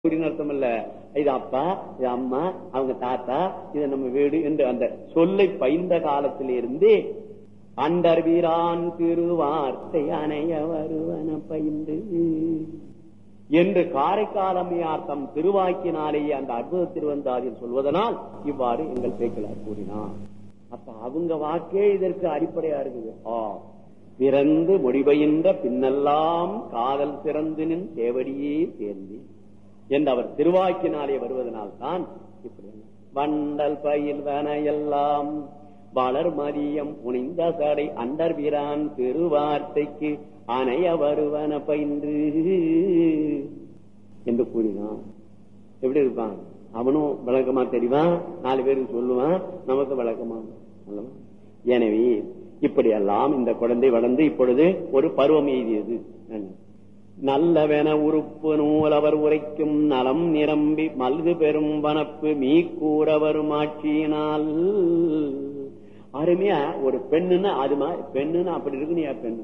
அர்த்தம் இல்ல. இது அப்பா, இது அம்மா, அவங்க தாத்தா, இது நம்ம வீடு என்று அந்த சொல்லை பயின்ற காலத்திலிருந்து அண்டர் வீரான் திருவார்த்தை அணைய வருவன பயின்று என்று காரைக்காலமையார் தம் திருவாக்கினாலேயே அந்த அற்புத திருவந்தாதியில் சொல்வதனால் இவ்வாறு எங்கள் பேக்கலார் கூறினார். அப்ப அவங்க வாக்கே இதற்கு அடிப்படையா இருக்குது. பிறந்து முடிபயின்ற பின்னெல்லாம் காதல் சிறந்து நின் சேவடியே சேர்ந்து என்று அவர் திருவாக்கினாலே வருவதனால் தான் இப்படி வண்டல் பயில் வனையெல்லாம் வளர் மதியம் புனிந்த சடை அண்டர் வீரான் திருவார்த்தைக்கு அணைய வருவன பயின்று என்று கூறினான். எப்படி இருப்பான்? அவனும் விளக்கமா தெரிவான், 4 பேருக்கு சொல்லுவான், நமக்கு விளக்கமா. எனவே இப்படியெல்லாம் இந்த குழந்தை வளர்ந்து இப்பொழுது ஒரு பருவம் எய்தியது. நல்லவென உறுப்பு நூல் அவர் உரைக்கும் நலம் நிரம்பி மல்கு பெரும் வனப்பு மீ கூற வரும் ஆட்சியினால். அருமையா ஒரு பெண்ணுன்னா அது மாதிரி பெண்ணுன்னா அப்படி இருக்கு. நீ பெண்ணு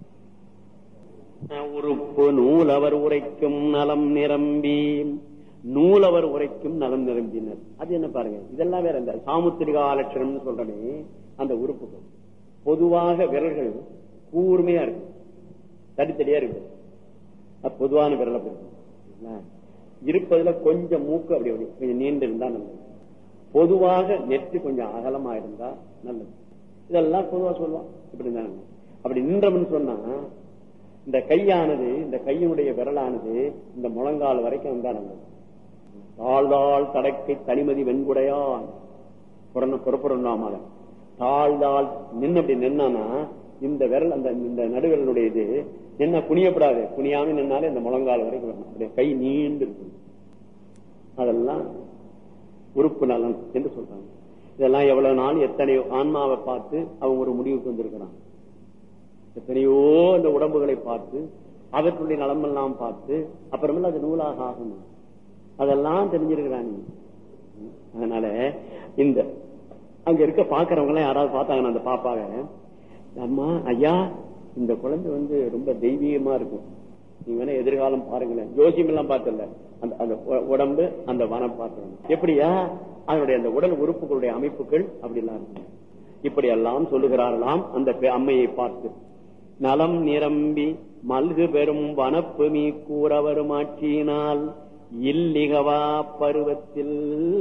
உறுப்பு நூல் அவர் உரைக்கும் நலம் நிரம்பி, நூல் அவர் உரைக்கும் நலம் நிரம்பினர். அது என்ன பாருங்க, இதெல்லாம் வேற. இந்த சாமுத்திரிகா லட்சணம்னு சொல்றனே அந்த உறுப்புகள் பொதுவாக விரல்கள் கூர்மையா இருக்கு, தடித்தடியா இருக்கு. பொதுவான விரலை இருப்பதுல கொஞ்சம் மூக்கு அப்படி கொஞ்சம் நீண்டு இருந்தா நல்லது. பொதுவாக நெற்றி கொஞ்சம் அகலமா இருந்தா நல்லது. இதெல்லாம் பொதுவா சொல்லுவான். இப்படி தான் அப்படி நின்றவன் சொன்னா இந்த கையானது, இந்த கையினுடைய விரலானது இந்த முழங்கால் வரைக்கும் வந்தா நல்லது. தாழ்தாள் தடக்கை தனிமதி வெண்குடையான் புறப்புறமால தாழ்தாள் நின்று அப்படி நின்னானா இந்த விரல் அந்த இந்த நடுவிரலுடைய இது என்ன குனியப்படாது. குனியாம நின்னாலே இந்த முழங்கால் வரைக்கும் வரணும். அப்படியே கை நீண்டு இருக்கும். அதெல்லாம் உறுப்பு நலன் என்று சொல்றாங்க. இதெல்லாம் எவ்வளவு நாள் எத்தனையோ ஆன்மாவை பார்த்து அவங்க ஒரு முடிவுக்கு வந்திருக்கிறாங்க. எத்தனையோ இந்த உடம்புகளை பார்த்து அவற்றுடைய நலமெல்லாம் பார்த்து அப்புறமேல அது நூலாக ஆகணும். அதெல்லாம் தெரிஞ்சிருக்கிறாங்க. அதனால இந்த அங்க இருக்க பாக்குறவங்க எல்லாம் யாராவது பார்த்தாங்கன்னா அந்த பாப்பாவை, அம்மா ஐயா இந்த குழந்தை ரொம்ப தெய்வீகமா இருக்கும், நீங்க வேணா எதிர்காலம் பாருங்களேன். ஜோசியம் எல்லாம் பார்த்தல, அந்த உடம்பு அந்த வனம் பார்த்தோம். எப்படியா அதனுடைய அந்த உடல் உறுப்புகளுடைய அமைப்புகள் அப்படி எல்லாம் இருக்கு. இப்படி எல்லாம் சொல்லுகிறார்களாம் அந்த அம்மையை பார்த்து. நலம் நிரம்பி மல்கு பெரும் வனப்பு மீ கூற வரும் ஆட்சியினால் இல்லிகவா பருவத்தில்.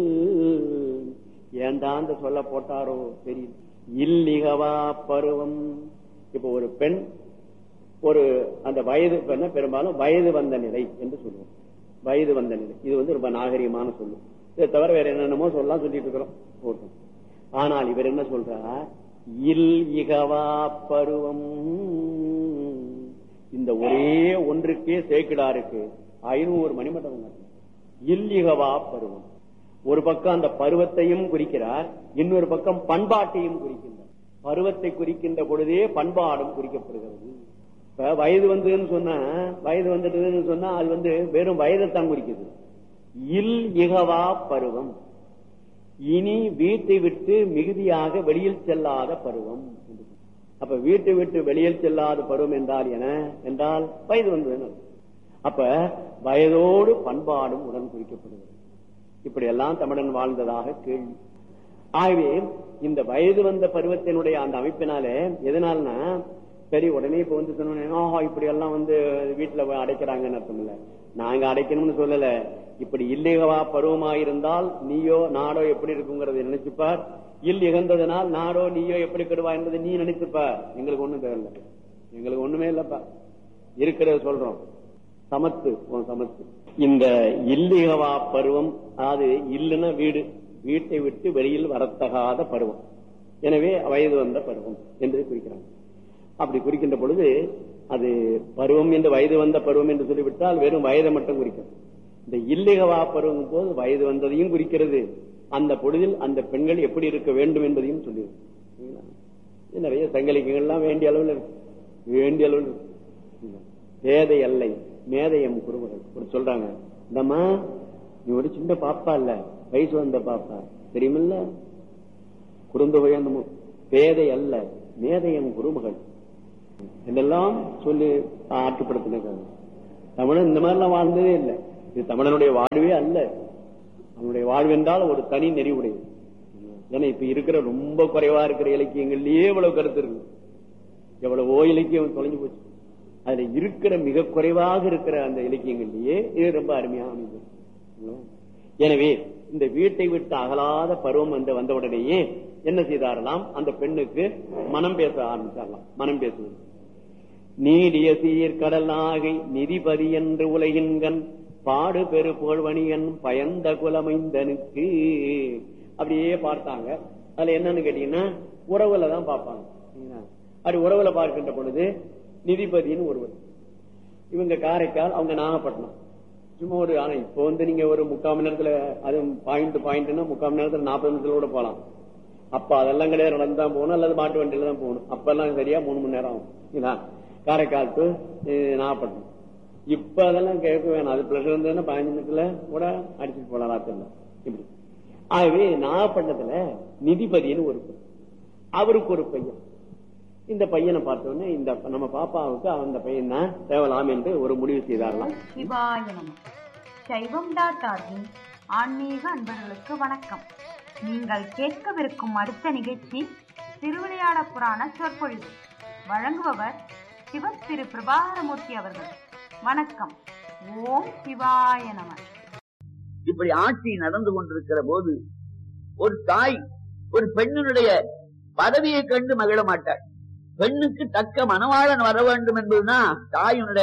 ஏண்டாந்த சொல்ல போட்டாரோ தெரியும். இல்லிகவா பருவம். இப்ப ஒரு பெண் ஒரு அந்த வயது பெண்ண பெரும்பாலும் வயது வந்த நிலை என்று சொல்லுவோம். வயது வந்த நிலை இது ரொம்ப நாகரிகமான சொல்லும். இதை தவிர வேற என்னென்னமோ சொல்லலாம் சொல்லிட்டு இருக்கிறோம் போட்டோம். ஆனால் இவர் என்ன சொல்றார்? இல் இகவா பருவம். இந்த ஒரே ஒன்றுக்கே சேக்கிடாருக்கு 500 மணிமண்டபம். இல் இகவா பருவம். ஒரு பக்கம் அந்த பருவத்தையும் குறிக்கிறார், இன்னொரு பக்கம் பண்பாட்டையும் குறிக்கின்றார். பருவத்தை குறிக்கின்ற பொழுதே பண்பாடும் குறிக்கப்படுகிறது. இப்ப வயது வந்ததுன்னு சொன்னா, வயது வந்துட்டதுன்னு சொன்னா அது வெறும் வயதைத்தான் குறிக்குது. இல் இகவா பருவம். இனி வீட்டை விட்டு மிகுதியாக வெளியில் செல்லாத பருவம். அப்ப வீட்டை விட்டு வெளியில் செல்லாத பருவம் என்றால் என்ன என்றால் வயது வந்தது. அப்ப வயதோடு பண்பாடும் உடன் குறிக்கப்படுகிறது. இப்படி எல்லாம் தமிழன் வாழ்ந்ததாக கேள்வி. ஆகவே இந்த வயது வந்த பருவத்தினுடைய அந்த அமைப்பினாலே எதனால்னா சரி உடனே இப்ப சொன்னோம் இப்படி எல்லாம் வீட்டுல அடைக்கிறாங்கன்னு அர்த்தம் இல்ல. நாங்க அடைக்கணும்னு சொல்லல. இப்படி இல்லிகவா பருவமாயிருந்தால் நீயோ நாடோ எப்படி இருக்குங்கிறத நினைச்சுப்பார். இல் இகந்ததனால் நாடோ நீயோ எப்படி கெடுவா என்பதை நீ நினைச்சுப்பார். எங்களுக்கு ஒண்ணும் தேவையில்ல, எங்களுக்கு ஒண்ணுமே இல்லப்பா. இருக்கிறத சொல்றோம். சமத்து சமத்து. இந்த இல்லிகவா பருவம், அதாவது இல்லுன்னா வீடு, வீட்டை விட்டு வெளியில் வரத்தகாத பருவம். எனவே வயது வந்த பருவம் என்று குறிக்கிறாங்க. அப்படி குறிக்கின்ற பொழுது அது பருவம் என்று வயது வந்த பருவம் என்று சொல்லிவிட்டால் வெறும் வயதை மட்டும் குறிக்கிறது. இந்த இல்லிகவா பருவம் போது வயது வந்ததையும் குறிக்கிறது. அந்த பொழுதில் அந்த பெண்கள் எப்படி இருக்க வேண்டும் என்பதையும் சொல்லியிருக்கு. நிறைய சங்கலிக்கங்கள்லாம் வேண்டிய அளவில் இருக்கு, வேண்டிய அளவில் இருக்கு. பேதை அல்லை மேதையம் குருமகள் சொல்றாங்க. இந்தம்மா நீ ஒரு சின்ன பாப்பா இல்ல, வயசு வந்த பாப்பா தெரியுமில்ல, குறுந்தொகை அந்த பேதை அல்ல மேதையம் குருமகள் என்றெல்லாம் சொல்லி ஆற்றுப்படுத்தின தமிழன் இந்த மாதிரிலாம் வாழ்ந்ததே இல்லை. இது தமிழனுடைய வாழ்வே அல்ல. அவனுடைய வாழ்வு என்றால் ஒரு தனி நெறிவுடையது. ஏன்னா இப்ப இருக்கிற ரொம்ப குறைவா இருக்கிற இலக்கியங்கள்லயே இவ்வளவு கருத்து இருக்கு. எவ்வளவோ இலக்கியம் தொலைஞ்சு போச்சு. அதுல இருக்கிற மிக குறைவாக இருக்கிற அந்த இலக்கியங்கள்லயே இது ரொம்ப அருமையா அமைந்தது. எனவே இந்த வீட்டை விட்டு அகலாத பருவம் வந்த உடனேயே என்ன செய்தாரலாம், அந்த பெண்ணுக்கு மனம் பேச ஆரம்பிச்சாரலாம். மனம் பேசுவது நீடிய சீர்கடல் ஆகை நிதிபதி என்று உலகின்கண் பாடு பெரு புகழ்வணியன் பயந்த குலமைந்தனுக்கு அப்படியே பார்த்தாங்க. அதுல என்னன்னு கேட்டீங்கன்னா உறவுல தான் பார்ப்பாங்க. அப்படி உறவுல பார்க்கின்ற பொழுது நிதிபதினு ஒருவர், இவங்க காரைக்கால், அவங்க நாகப்பட்டினம். சும்மா ஒரு ஆனா இப்போ நீங்க ஒரு 3/4 மணி நேரத்துல, அது பாயிண்ட்னா 3/4 மணி நேரத்துல 40 நிமிஷத்துல கூட போகலாம். அப்ப அதெல்லாம் கிடையாது, நடந்துதான் போகணும் அல்லது மாட்டு வண்டியில தான் போகணும். அப்ப எல்லாம் சரியா 3 மணி நேரம் ஆகும் காரைக்கால் டு நாகப்பட்டினம். இப்ப அதெல்லாம் கேட்க வேணாம். அது பிளஸ் இருந்ததுன்னா 15 நிமிஷத்துல கூட அடிச்சுட்டு போலாம் ராத்திரில. இப்படி ஆகவே நாகப்பட்டினத்துல நிதிபதினு ஒரு அவருக்கு ஒரு பையன். இந்த பையனை பார்த்தோன்னே இந்த நம்ம பாப்பாவுக்கு அந்த பையன் தான் தேவலாம் என்று ஒரு முடிவு செய்தாரலாம். சிவாயனம் சைவம்.org ஆன்மீக அன்பர்களுக்கு வணக்கம். நீங்கள் கேட்கவிருக்கும் அடுத்த நிகழ்ச்சி திருவிளையாட புராண சொற்பொழிவு. வழங்குபவர் சிவ திரு பிரபாகரமூர்த்தி அவர்கள். வணக்கம். ஓம் சிவாய நம. இப்படி ஆட்சி நடந்து கொண்டிருக்கிற போது ஒரு தாய் ஒரு பெண்ணினுடைய பதவியை கண்டு மகிழ மாட்டாள். பெண்ணுக்கு தக்க மணவாளன் வர வேண்டும் என்பதுதான் தாயினுடைய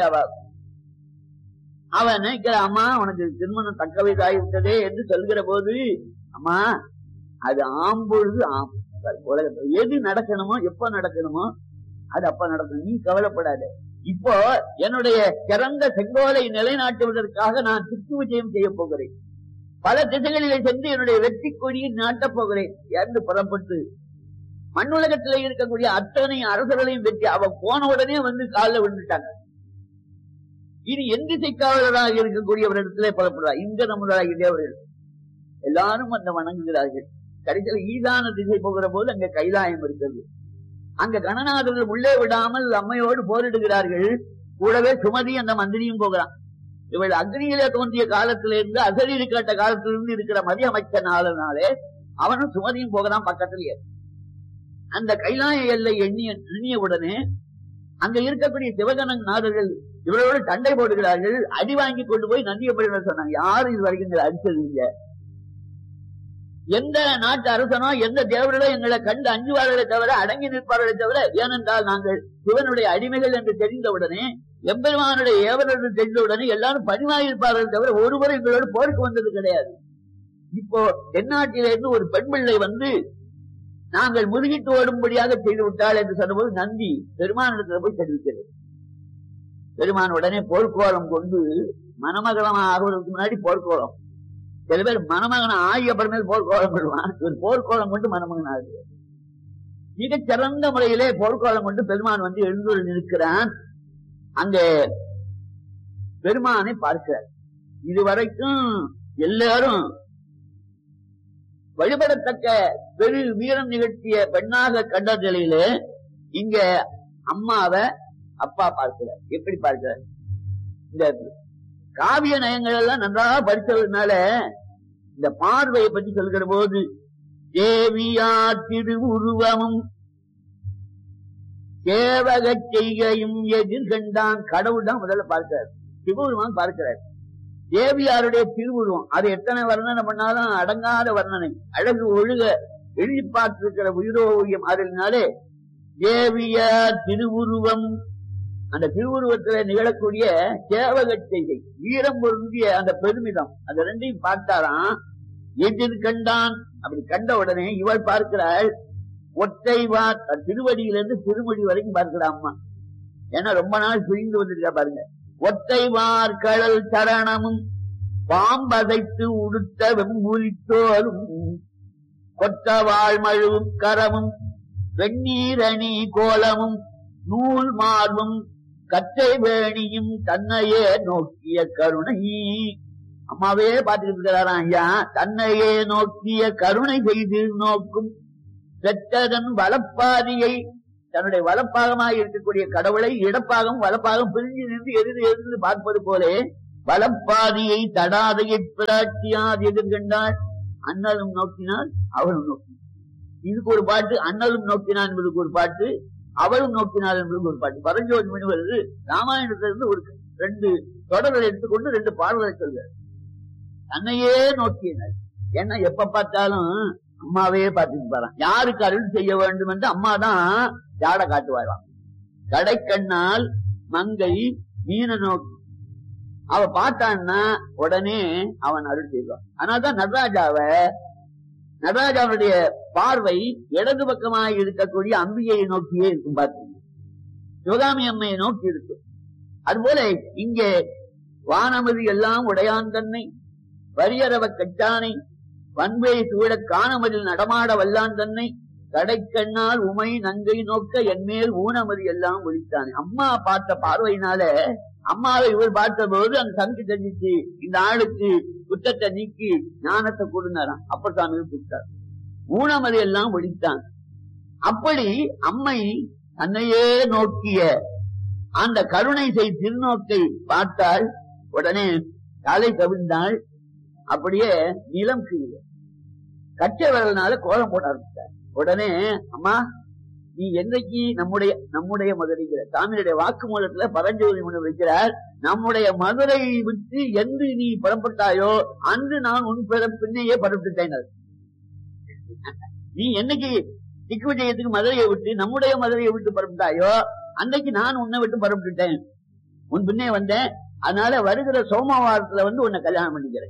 அவன் நினைக்கிற, அம்மா உனக்கு திருமணம் தக்க வயதாகி விட்டதே என்று சொல்கிற போது, அம்மா அது ஆம்பொழுது உலகத்தில் எது நடக்கணுமோ எப்ப நடக்கணுமோ அது அப்ப நடக்கணும், நீ கவலைப்படாத. இப்போ என்னுடைய சிறந்த செங்கோலை நிலைநாட்டுவதற்காக நான் சுற்று விஜயம் செய்ய போகிறேன். பல திசைகளிலே சென்று என்னுடைய வெற்றி கொடியை நாட்டப் போகிறேன் என்று புறப்பட்டு மண்ணுலகத்திலே இருக்கக்கூடிய அத்தனை அரசர்களையும் வெற்றி அவன் போன உடனே வந்து காலில் விழுந்துட்டாங்க. இனி எந்த திசைக்காவலராக இருக்கக்கூடியவரிடத்திலே புறப்படுறார். இந்த நம்மளாக தேவர்கள் எல்லாரும் அந்த வணங்குகிறார்கள். கடைசியில் ஈசான திசை போகிற போது அங்க கைலாயம் இருக்கிறது. அங்க கணநாதர்கள் உள்ளே விடாமல் அம்மையோடு போரிடுகிறார்கள். கூடவே சுமதி அந்த மந்திரியும் போகிறான். இவள் அக்னியிலே தோன்றிய காலத்திலிருந்து அசரீரி கேட்ட காலத்திலிருந்து இருக்கிற மதிய அமைச்சனாலே அவனும் சுமதியும் போகிறான் பக்கத்திலேயே. அந்த கைலாய எல்லை எண்ணிய உடனே அங்க இருக்கக்கூடிய சிவகணநாதர்கள் இவரோடு சண்டை போடுகிறார்கள். அடி வாங்கி கொண்டு போய் நந்தியப்படி சொன்னாங்க, யாரும் இது வரைக்கும் அடிச்சது இல்லை. எந்த நாட்டு அரசனோ எந்த தேவர்களோ எங்களை கண்டு அஞ்சுவார்களை தவிர அடங்கி நிற்பார்களை தவிர, ஏனென்றால் நாங்கள் சிவனுடைய அடிமைகள் என்று தெரிந்தவுடனே எம்பெருமானுடைய ஏவலர்கள் தெரிந்தவுடனே எல்லாரும் பணிவாயிருப்பார்கள் தவிர ஒருவரும் எங்களோடு போருக்கு வந்தது கிடையாது. இப்போ தென்னாட்டிலிருந்து ஒரு பெண் பிள்ளை வந்து நாங்கள் முதுகிட்டு ஓடும்படியாக செய்து விட்டாள் என்று சொன்னபோது நந்தி பெருமானிடத்தில் போய் தெரிவிக்கிறது. பெருமான் உடனே போர்க்கோலம் கொண்டு மணமகனம் ஆகுவதற்கு முன்னாடி போர்க்கோலம், சில பேர் மணமகன் ஆகிய அப்புறமேல் போர்க்கோலம் கொள்வான். ஒரு போர்க்கோலம் கொண்டு மணமகன் ஆகுது. மிகச் சிறந்த முறையிலே போர்க்கோலம் கொண்டு பெருமான் வந்து எழுந்து நிற்கிறான். அங்க பெருமானை பார்க்கிறார். இதுவரைக்கும் எல்லாரும் வழிபடத்தக்க பெரு வீரம் நிகழ்த்திய பெண்ணாக கண்ட நிலையில இங்க அம்மாவை அப்பா பார்க்கிறார். எப்படி பார்க்கிறார்? இந்த காவிய நயங்கள் எல்லாம் நன்றாக படிச்சதுனால இந்த பார்வையை பற்றி சொல்கிற போது தேவியா திருவுருவமும் சேவக செய்கையும் எதிர்கண்டான். கடவுள் தான் முதல்ல பார்க்கிறார், சிவபெருமான் பார்க்கிறார். தேவியாருடைய திருவுருவம் அது எத்தனை வர்ணனை பண்ணாலும் அடங்காத வர்ணனை, அழகு ஒழுக எழுதி பார்த்திருக்கிற உயிரோவியம். அதனாலே தேவியா திருவுருவம், அந்த திருவுருவத்துல நிகழக்கூடிய சேவக செய்கை, வீரம் பொருந்திய அந்த பெருமிதம், அது ரெண்டையும் பார்த்தாராம். எதிர்கண்டான். அப்படி கண்ட உடனே இவள் பார்க்கிறாள் ஒற்றை திருவடியிலிருந்து திருமொழி வரைக்கும் பார்க்கிறா அம்மா. ஏன்னா ரொம்ப நாள் புரிந்து வந்திருக்கா பாருங்க. ஒற்றைவார் கடல் சரணமும் பாம்பதைத்து உடுத்த வெம்புலித்தோரும் கொற்ற வாழ்மழுவும் கரமும் வெண்ணீரணி கோலமும் நூல் மார்பும் கச்சை வேணியும் தன்னையே நோக்கிய கருணை. அம்மாவே பார்த்துக்கிட்டு இருக்கிறாராம் ஐயா. தன்னையே நோக்கிய கருணை செய்து நோக்கும் பெற்றதன் வலப்பாதியை, தன்னுடைய வலப்பாகமாக இருக்கக்கூடிய கடவுளை இடப்பாகம் வலப்பாகம் பிரிஞ்சு நின்று எதிர்த்து பார்ப்பது போலே வலப்பாதியை தடாதையை பிராட்டியார் எதிர்கண்டாள். அண்ணலும் நோக்கினாள், அவளும் நோக்கினாள். இதுக்கு ஒரு பாட்டு, அண்ணலும் நோக்கினாள் என்பதுக்கு ஒரு பாட்டு, அவளும் நோக்கினாள் என்பதுக்கு ஒரு பாட்டு. பரஞ்சோதி முனிவர் ராமாயணத்திலிருந்து ஒரு 2 தொடர்களை எடுத்துக்கொண்டு 2 பாடல்களை சொல்கிறார். தன்னையே நோக்கினாள். ஏன்னா எப்ப பார்த்தாலும் அம்மாவே பார்த்துட்டு போறான். யாருக்கு அருள் செய்ய வேண்டும் என்று அம்மாதான் ஜாட காட்டுவாராம். கடைக்கண்ணால் மங்கை மீன நோக்கி அவ பார்த்தான்னா உடனே அவன் அருள் செய்வான். ஆனாதான் நடராஜாவுடைய பார்வை இடது பக்கமாக இருக்கக்கூடிய அம்பிகையை நோக்கியே இருக்கும். பார்த்தீங்க, சிவகாமி அம்மையை நோக்கி இருக்கும். அதுபோல இங்கே வானமதி எல்லாம் உடையான் தன்னை வரியரவ கச்சானை வன்பை சூழ காணமதில் நடமாட வல்லான் தன்னை கடைக்கண்ணால் உமை நங்கை நோக்க என்மேல் ஊனமதி எல்லாம் ஒழித்தானே. அம்மா பார்த்த பார்வையினால அம்மாவை இவர் பார்த்த போது அந்த தங்கி தெரிஞ்சிச்சு, இந்த ஆளுக்கு குற்றத்தை நீக்கி ஞானத்தை கொடுனாராம். அப்பசாமி கொடுத்தார், ஊனமதி எல்லாம் ஒழித்தான். அப்படி அம்மை தன்னையே நோக்கிய அந்த கருணை செய் திருநோக்கை பார்த்தாள். உடனே தலை கவிழ்ந்தாள். அப்படியே நிலம் கீழே கச்சை வரதுனால கோலம் போட ஆரம்பித்தார். உடனே அம்மா நீ என்றைக்கு நம்முடைய மதுரைங்கிற சாமியுடைய வாக்கு மூலத்துல பரஞ்சோதி முனிவர் வைக்கிறார், நம்முடைய மதுரையை விட்டு என்று நீ புறப்பட்டாயோ அன்று நான் உன் பின்னையே புறப்பட்டுட்டேன். நீ என்னைக்கு திக்கு விஜயத்துக்கு மதுரையை விட்டு நம்முடைய மதுரையை விட்டு புறப்பட்டாயோ அன்றைக்கு நான் உன்னை விட்டு புறப்பட்டுட்டேன், உன் பின்னே வந்தேன். அதனால வருகிற சோமவாரத்துல உன்னை கல்யாணம் பண்ணிக்கிறேன்.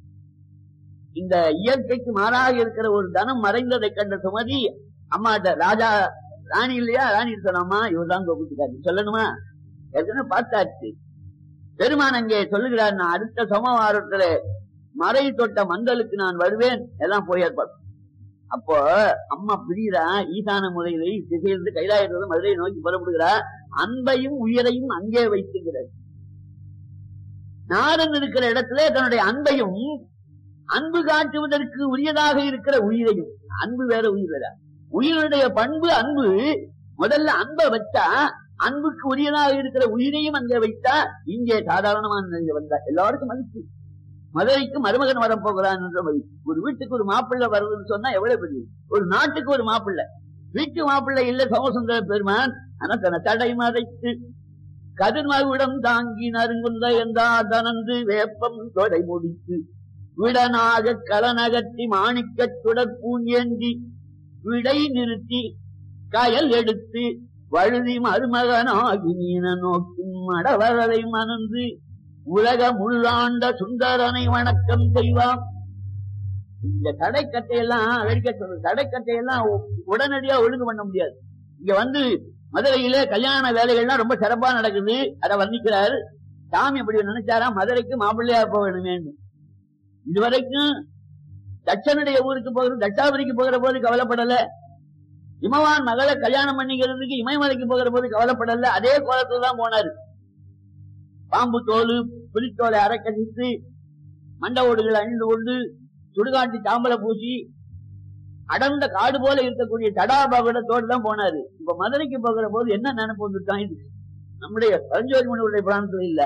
இந்த இயற்கைக்கு மாறாக இருக்கிற ஒரு தனம் மறைந்ததை கண்ட சுமதி அம்மா ராஜா ராணி இல்லையா, ராணி சொல்லாமா இவர் தான் கூப்பிட்டுக்காரு சொல்லணுமா, ஏற்கனவே பார்த்தாச்சு. பெருமான் அங்கே சொல்லுகிறார், நான் அடுத்த சோமவாரத்துல மறை தொட்ட மண்டலுக்கு நான் வருவேன், எல்லாம் போய் ஏற்பாடு. அப்போ அம்மா பிரிகிறா, ஈசான முறையிலே திசையிலிருந்து கைலாயிலிருந்து மதுரையை நோக்கி புறப்படுகிறார். அன்பையும் உயிரையும் அங்கே வைத்துகிறார். நாடன் இருக்கிற இடத்துல தன்னுடைய அன்பையும் அன்பு காட்டுவதற்கு உரியதாக இருக்கிற உயிரையும், அன்பு வேற உயிர் வேற, உயிருடைய பண்பு அன்பு. முதல்ல அன்பை வச்சா அன்புக்கு உரியதாக இருக்கிற உயிரையும் அங்கே வைத்தா இங்கே சாதாரணமான வந்தா எல்லாருக்கும் மதிப்பு. மதுரைக்கு மருமகன் வரப்போகிறான் என்ற மதிப்பு. ஒரு வீட்டுக்கு ஒரு மாப்பிள்ளை வருதுன்னு சொன்னா எவ்வளவு பெரிய, ஒரு நாட்டுக்கு ஒரு மாப்பிள்ளை. வீட்டு மாப்பிள்ளை இல்ல சோமசுந்தர பெருமான், ஆனா தன்னை தடை மறைத்து கதிர்மகுடம் தாங்கி நறுங்குந்த என்றா தனந்து வேப்பம் தொடை முடித்து விடனாக கலநகர்த்தி மாணிக்கச் சுடர் பூஞ்சேந்தி விடை நிறுத்தி கயல் எடுத்து வழுதி மருமகனாகி மீன நோக்கின் மடவரதை மணந்து உலக முள்ளாண்ட சுந்தரனை வணக்கம் செய்வான். இந்த தடைக்கட்டையெல்லாம் வெடிக்க சொல்றது. தடைக்கட்டையெல்லாம் உடனடியா ஒழுங்கு பண்ண முடியாது. இங்க மதுரையில கல்யாண வேலைகள்லாம் ரொம்ப சிறப்பா நடக்குது. அதை வர்ணிக்கிறாரு. சாமி அப்படி நினைச்சாரா, மதுரைக்கு மாப்பிள்ளையா போக வேணுமே. இதுவரைக்கும் தட்சனுடைய ஊருக்கு போகிறது, தட்சாபுரிக்கு போகிற போது கவலைப்படல. இமவான் மகளை கல்யாணம் பண்ணிக்கிறதுக்கு இமயமலைக்கு போகிற போது கவலைப்படல. அதே கோலத்துல தான் போனாரு. பாம்பு தோல் புலித்தோலை அரைக்கடித்து மண்ட ஓடுகள் அணிந்து கொண்டு சுடுகாட்டி சாம்பலை பூசி அடர்ந்த காடு போல இருக்கக்கூடிய தடாபாகத்தோடு தான் போனாரு. இப்ப மதுரைக்கு போகிற போது என்ன நினைப்பு வந்துட்டான், இது நம்முடைய பரஞ்சோதி முனிவருடைய புராணத்துல இல்ல.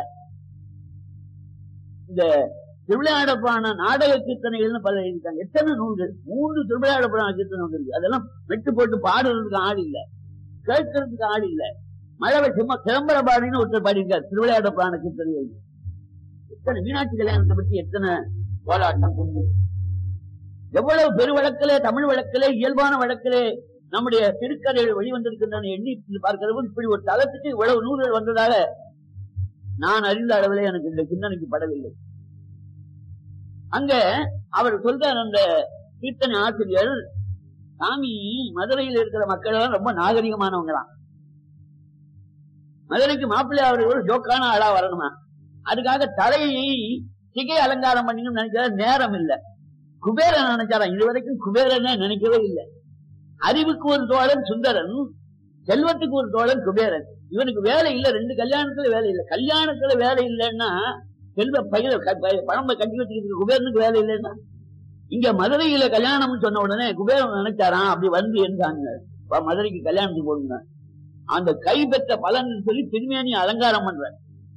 இந்த திருவிளையாடப்பான நாடக கீர்த்தனைகள்னு பல இருக்காங்க. எத்தனை நூல்கள், 3 திருவிளையாடப்பான கீர்த்தனை வந்திருக்கு. அதெல்லாம் வெட்டு போட்டு பாடுறதுக்கு ஆள் இல்ல, கேட்கறதுக்கு ஆள் இல்ல. மழை சிதம்பர பாடின்னு ஒருத்தர் பாடியிருக்காரு திருவிளையாடப்பான கீர்த்தனைகள். எத்தனை மீனாட்சி கல்யாணத்தை பற்றி எத்தனை போராட்டம் கொண்டு, எவ்வளவு பெரு வழக்கிலே, தமிழ் வழக்கிலே, இயல்பான வழக்கிலே நம்முடைய திருக்கதைகள் வெளிவந்திருக்கின்றன எண்ணி பார்க்கிறது. இப்படி ஒரு தளத்துக்கு இவ்வளவு நூல்கள் வந்ததாக நான் அறிந்த அளவிலே எனக்கு இந்த சிந்தனைக்கு படவில்லை. அங்க அவர் சொல்றார், அந்த கீர்த்தனை ஆசிரியர், சாமி மதுரையில் இருக்கிற மக்கள் எல்லாம் ரொம்ப நாகரிகமானவங்களாம். மதுரைக்கு மாப்பிள்ளை அவர்கள் ஒரு ஜோக்கான ஆளா வரணுமா, அதுக்காக தலையை சிகை அலங்காரம் பண்ணிக்கணும்னு நினைக்கிற நேரம் இல்ல. குபேரன் நினைச்சாரா, இதுவரைக்கும் குபேரன் நினைக்கவே இல்லை. அறிவுக்கு ஒரு தோழன் சுந்தரன், செல்வத்துக்கு ஒரு தோழன் குபேரன். இவனுக்கு வேலை இல்ல, 2 கல்யாணத்துல வேலை இல்லை. கல்யாணத்துல வேலை இல்லைன்னா செல்வ பயிர பணம் கட்டி வச்சுக்கிட்டு குபேரனுக்கு வேலை இல்லைன்னா, இங்க மதுரையில கல்யாணம் சொன்ன உடனே குபேரன் நினைச்சாராம், அப்படி என்றாங்க மதுரைக்கு கல்யாணத்துக்கு போடுங்க. அந்த கை பெற்ற பலன் சொல்லி திருமேனி அலங்காரம் பண்ற.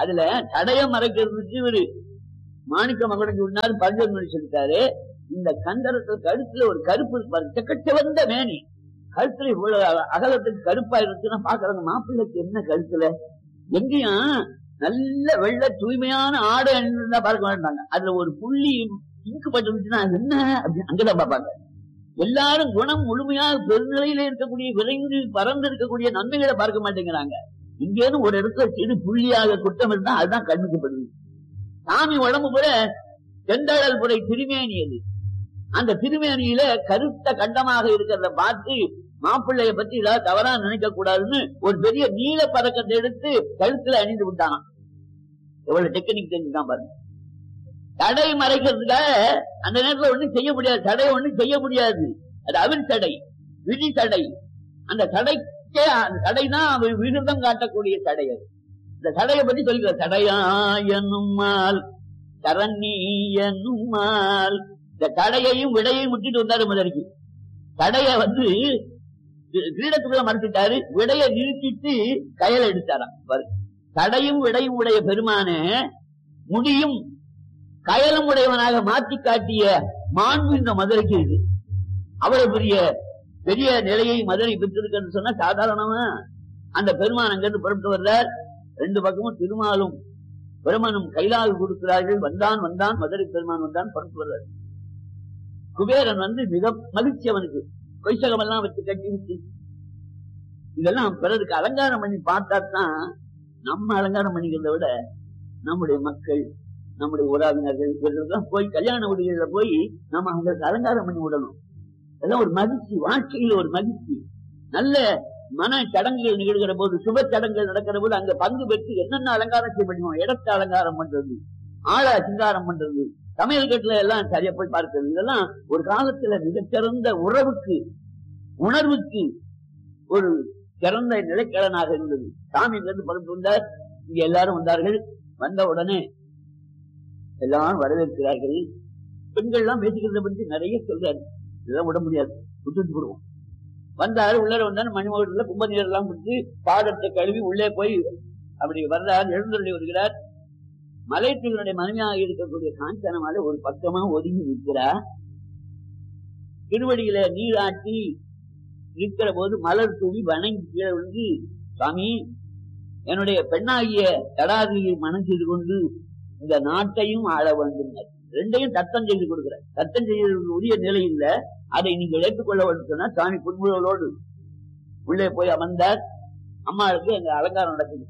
அதுல தடைய மறைக்கிறதுக்கு ஒரு மாணிக்க மகனுக்கு முன்னாடி பஞ்சமணி சொல்லிட்டாரு. இந்த கந்தரத்துல கழுத்துல ஒரு கருப்பு செக்கச்சவந்த மேனி, கழுத்துல இவ்வளவு அகலத்துக்கு கருப்பா இருக்குன்னா பாக்குறாங்க, மாப்பிள்ளைக்கு என்ன கழுத்துல? எங்கேயும் நல்ல வெள்ள தூய்மையான ஆடை அணிந்திருந்தா பார்க்க மாட்டாங்க. அதுல ஒரு புள்ளி இங்கு பட்டுச்சுன்னா என்ன அப்படின்னு அங்கதான் பார்ப்பாங்க. எல்லாரும் குணம் முழுமையாக பெருநிலையில இருக்கக்கூடிய விரைந்து பறந்து இருக்கக்கூடிய நன்மைகளை பார்க்க மாட்டேங்கிறாங்க. இங்கேயும் ஒரு இடத்துல சிறு புள்ளியாக குற்றம் இருந்தா அதுதான் கண்ணுக்குப்படுது. சாமி உடம்பு கூட செந்தழல் புரை திருமேனியது. அந்த திருமேனியில கருத்த கண்டமாக இருக்கிறத பார்த்து மாப்பிள்ளைய பத்தி ஏதாவது தவறா நினைக்க கூடாதுன்னு ஒரு பெரிய நீல பதக்கத்தை எடுத்து கழுத்துல அணிந்து விட்டான். எவ்வளவு டெக்னிக் தெரிஞ்சுதான் பாருங்க. தடை மறைக்கிறதுக்காக அந்த நேரத்துல ஒண்ணும் செய்ய முடியாது, தடை ஒண்ணும் செய்ய முடியாது. அது அவிர் தடை, விதி தடை. அந்த தடைக்கே அந்த தடைதான் விருதம் காட்டக்கூடிய தடை. அது இந்த தடையை பத்தி சொல்லிக்கிற தடையாயனுமால் தரணியனுமால். இந்த தடையையும் விடையையும் விட்டுட்டு வந்தாரு முதலுக்கு. தடைய கிரீடத்துக்குள்ள மறைச்சிட்டாரு, விடைய நிறுத்திட்டு கையில எடுத்தாராம். தடையும் விடையும் உடைய பெருமான முடியும் கயலும் உடையவனாக மாற்றி காட்டிய மாண்பு இந்த மதுரைக்கு இருக்கு. அவ்வளவு பெரிய பெரிய நிலையை மதுரை பெற்றிருக்கிறது சொன்னா சாதாரணமா அந்த பெருமான் அங்கிருந்து புறப்பட்டு வர்றார். ரெண்டு பக்கமும் திருமாலும் பெருமானும் கைலாக கொடுக்கிறார்கள். வந்தான் வந்தான் மதுரை பெருமான் வந்தான் புறப்பட்டு வர்றார். குபேரன் மிக மகிழ்ச்சி, அவனுக்கு கொய்சகம் எல்லாம் வச்சு கட்டி வச்சு இதெல்லாம் பிறருக்கு அலங்காரம் பண்ணி பார்த்தாத்தான் நம்ம அலங்காரம் பண்ணிக்கிறத விட நம்முடைய மக்கள் நம்முடைய உறவினர்கள் இவர்களுக்கெல்லாம் போய் கல்யாண வீடுகள்ல போய் நம்ம அவங்களுக்கு அலங்காரம் பண்ணி விடணும். அதெல்லாம் ஒரு மகிழ்ச்சி, வாழ்க்கையில ஒரு மகிழ்ச்சி. நல்ல மன சடங்குகள் நிகழ்கிற போது, சுப சடங்குகள் நடக்கிற போது அங்க பங்கு பெற்று என்னென்ன அலங்காரம் செய்யணும், இடத்தை அலங்காரம் பண்றது, ஆளை சிங்காரம் பண்றது, சமையல் கட்டுல எல்லாம் சரியா போய் பார்க்கிறது, இதெல்லாம் ஒரு காலத்துல மிகச்சிறந்த உறவுக்கு உணர்வுக்கு ஒரு சிறந்த நிலைக்கலனாக இருந்தது. சாமி இருந்து பறந்து வந்தார். இங்க எல்லாரும் வந்தார்கள். வந்த உடனே எல்லாரும் வரவேற்கிறார்கள். பெண்கள் எல்லாம் பேசிக்கிறத பற்றி நிறைய சொல்றாரு. இதெல்லாம் விட முடியாது, விட்டுட்டு போடுவோம். வந்தாரு, உள்ளே வந்தாரு, மணிமகத்துல கும்ப நீர் எல்லாம் கொடுத்து பாதத்தை கழுவி உள்ளே போய் அப்படி வர்றார். எழுந்தருளி வருகிறார். மலைத்தீவனுடைய மனைவியாக இருக்கக்கூடிய காஞ்சனமால ஒரு பக்கமா ஒதுங்கி நிற்கிறார். திருவடியில நீராட்டி இருக்கிற போது மலர் தூவி வணங்கி கீழே விழுந்து, சாமி என்னுடைய பெண்ணாகிய தடாதியை மனம் செய்து கொண்டு இந்த நாட்டையும் ஆள வேண்டும். ரெண்டையும் தத்தம் செய்து கொடுக்கிறார். தத்தம் செய்ய உரிய நிலை இல்ல, அதை நீங்க ஏற்றுக்கொள்ள வேண்டும் சொன்னா சாமி புன்முழலோடு உள்ளே போய் அமர்ந்தார். அம்மாவுக்கு அங்க அலங்காரம் நடக்குது.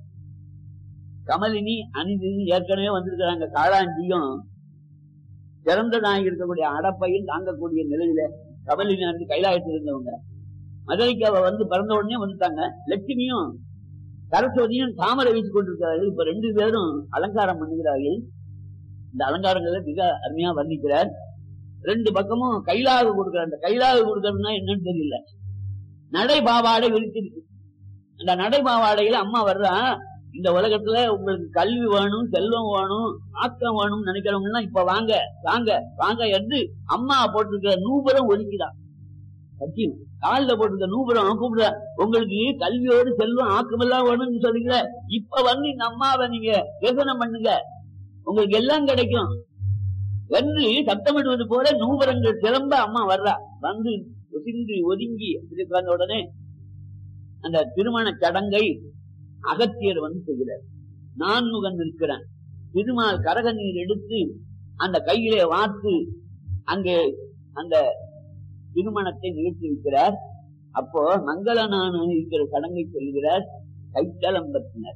கமலினி அணிந்து ஏற்கனவே வந்திருக்கிறாங்க. காளாஞ்சியும் சிறந்ததாக இருக்கக்கூடிய அடப்பையும் தாங்கக்கூடிய நிலையில கமலினி வந்து கைலாயத்தில் இருந்தவங்க. மதுரைக்கு அவ பிறந்த உடனே வந்துட்டாங்க. லட்சுமியும் சரஸ்வதியும் தாமரை வீசிக் கொண்டிருக்கிறார்கள். இப்ப ரெண்டு பேரும் அலங்காரம் பண்ணுகிறார்கள். இந்த அலங்காரங்களை மிக அருமையா வர்ணிக்கிறார். ரெண்டு பக்கமும் கைலாக கொடுக்கிறார். அந்த கைலாக கொடுக்கறதுனா என்னன்னு தெரியல. நடை பாவாடை விரிச்சிருக்கு. அந்த நடை பாவாடையில அம்மா வர்றா, இந்த உலகத்துல உங்களுக்கு கல்வி வேணும், செல்வம் வேணும், ஆக்கம் வேணும்னு நினைக்கிறவங்க இப்ப வாங்க வாங்க வாங்க என்று அம்மா போட்டிருக்கிற நூபுரம் ஒதுக்கிதான். சத்தியம் காலில் போட்டிருக்க நூபுரம் கூப்பிடுற, உங்களுக்கு கல்வியோடு செல்வம் ஆக்கம் எல்லாம் வேணும்னு சொல்றீங்க, இப்ப இந்த அம்மாவை நீங்க யோசனை பண்ணுங்க, உங்களுக்கு எல்லாம் கிடைக்கும் என்று சத்தமிடுவது போல நூபுரங்கள் சிறம்ப அம்மா வர்றா. ஒதுங்கி ஒதுங்கி வந்த உடனே அந்த திருமண சடங்கை அகத்தியர் செய்கிறார். நான்முகன் இருக்கிறான். திருமால் கரக நீர் எடுத்து அந்த கையிலே வார்த்து அங்கே அந்த திருமணத்தை நிகழ்த்தி இருக்கிறார். அப்போ மங்களனான இருக்கிற சடங்கை சொல்கிறார். கைத்தலம் பற்றினர்.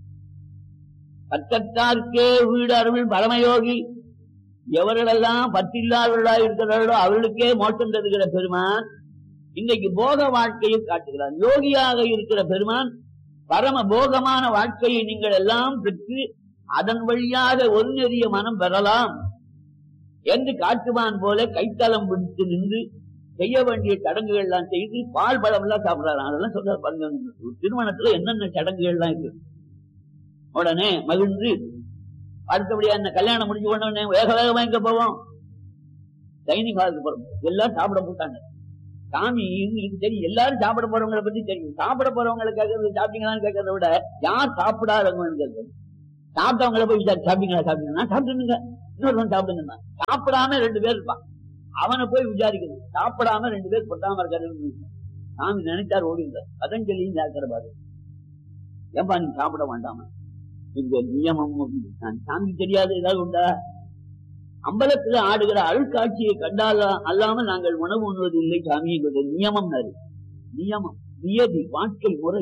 பற்றத்தார்க்கே வீடு அருள் பரமயோகி, எவர்களெல்லாம் பற்றில்லாதவர்களாக இருக்கிறார்களோ அவர்களுக்கே மோட்சம் தருகிற பெருமான் இன்றைக்கு போக வாழ்க்கையை காட்டுகிறார். யோகியாக இருக்கிற பெருமான் பரம போகமான வாழ்க்கையை நீங்கள் எல்லாம் பெற்று அதன் வழியாக ஒரு நெறிய மனம் பெறலாம் என்று காட்டுவான் போல கைத்தலம் பிடித்து நின்று செய்ய வேண்டிய சடங்குகள் எல்லாம் செய்து பால் பழம் எல்லாம் சாப்பிடுறாரு. அதெல்லாம் சொல்ற பாருங்க, திருமணத்துல என்னென்ன சடங்குகள் எல்லாம் இருக்கு. உடனே மகிழ்ந்து அடுத்தபடியா என்ன கல்யாணம் முடிஞ்சு உடனே வேக வேகமா எங்க போவோம், சைனிகாவுக்கு போறோம். எல்லாம் சாப்பிட போட்டாங்க. சாமி இவங்களுக்கு தெரியும், எல்லாரும் சாப்பிட போறவங்களை பத்தி தெரியும். சாப்பிட போறவங்களை கேட்கறது சாப்பிட்டீங்களான்னு கேட்கறத விட யார் சாப்பிடாதவங்க கேட்கறது. சாப்பிட்டவங்கள போய் சாப்பிட்டீங்களா சாப்பிட்டீங்கன்னா சாப்பிட்டுங்க, இன்னொரு சாப்பிடுங்க. சாப்பிடாம 2 பேர் இருப்பான், அவனை போய் விசாரிக்கணும். சாப்பிடாம 2 பேர் பொட்டாம இருக்காரு. சாமி நினைச்சார் ஓடிந்தார். பதஞ்சலியும் ஜாக்கிர பாரு, ஏன்பா நீ சாப்பிட வேண்டாமா, இந்த நியமம் சாமி தெரியாது ஏதாவது உண்டா? அம்பலத்துல ஆடுகிற அருட்காட்சியை கண்டால அல்லாம நாங்கள் உணவு உண்ணுவது இல்லை சாமி, என்கிறது நியமம். நியமம், நியதி, வாழ்க்கை முறை.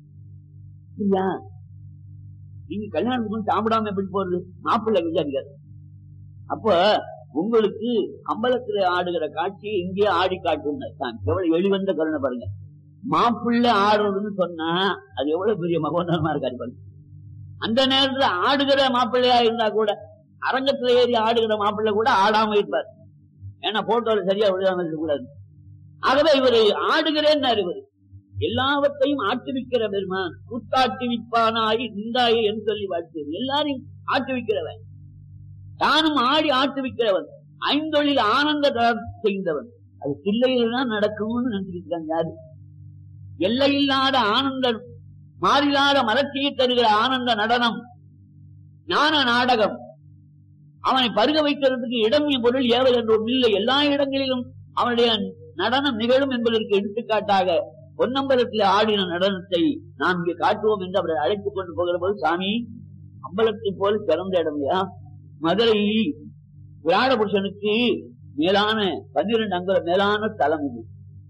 நீங்க கல்யாணத்துக்கு சாப்பிடாம எப்படி போறது? மாப்பிள்ளை விசாரிக்காரு. அப்ப உங்களுக்கு அம்பலத்துல ஆடுகிற காட்சி இங்கே ஆடி காட்டும். எவ்வளவு எளிவந்த கருணை பாருங்க. மாப்பிள்ளை ஆடுறதுன்னு சொன்னா அது எவ்வளவு பெரிய மகோதரமா இருக்காரு பாருங்க. அந்த நேரத்துல ஆடுகிற மாப்பிள்ளையா இருந்தா கூட, அரங்கத்துல ஏறி ஆடுகிற மாப்பிள்ளை கூட ஆடாம இருப்பார். ஏன்னா போட்டோல சரியா விழுதாம இருக்கக்கூடாது. ஆகவே இவரு ஆடுகிறேன்னு இவரு எல்லாவற்றையும் ஆட்டுவிக்கிற பெருமான். கூத்தாட்டுவிப்பானாகி நின்றாயே என்று சொல்லி வாழ்த்து. எல்லாரையும் ஆட்டுவிக்கிறவன், தானும் ஆடி ஆட்டுவிக்கிறவன், ஐந்தொழில் ஆனந்த செய்தவன். அது பிள்ளைகள் தான் நடக்கும்னு நினைச்சிருக்காங்க. யாரு? எல்லையில்லாத ஆனந்தம், மாறிலாத மலர்ச்சியை தருகிற ஆனந்த நடனம், ஞான நாடகம். அவனை பருக வைக்கிறதுக்கு இடம் பொருள் ஏவல் என்ற ஒரு இல்லை. எல்லா இடங்களிலும் அவனுடைய நடனம் நிகழும் என்பதற்கு எடுத்துக்காட்டாக பொன்னம்பலத்தில் ஆடின நடனத்தை நாம் இங்கே காட்டுவோம் என்று அவரை அழைத்துக் கொண்டு போகிற போது, சாமி அம்பலத்தை போல சிறந்த இடம் இல்லையா? மதுரை விராட புருஷனுக்கு மேலான 12 அங்குலம் மேலான ஸ்தலம் இது.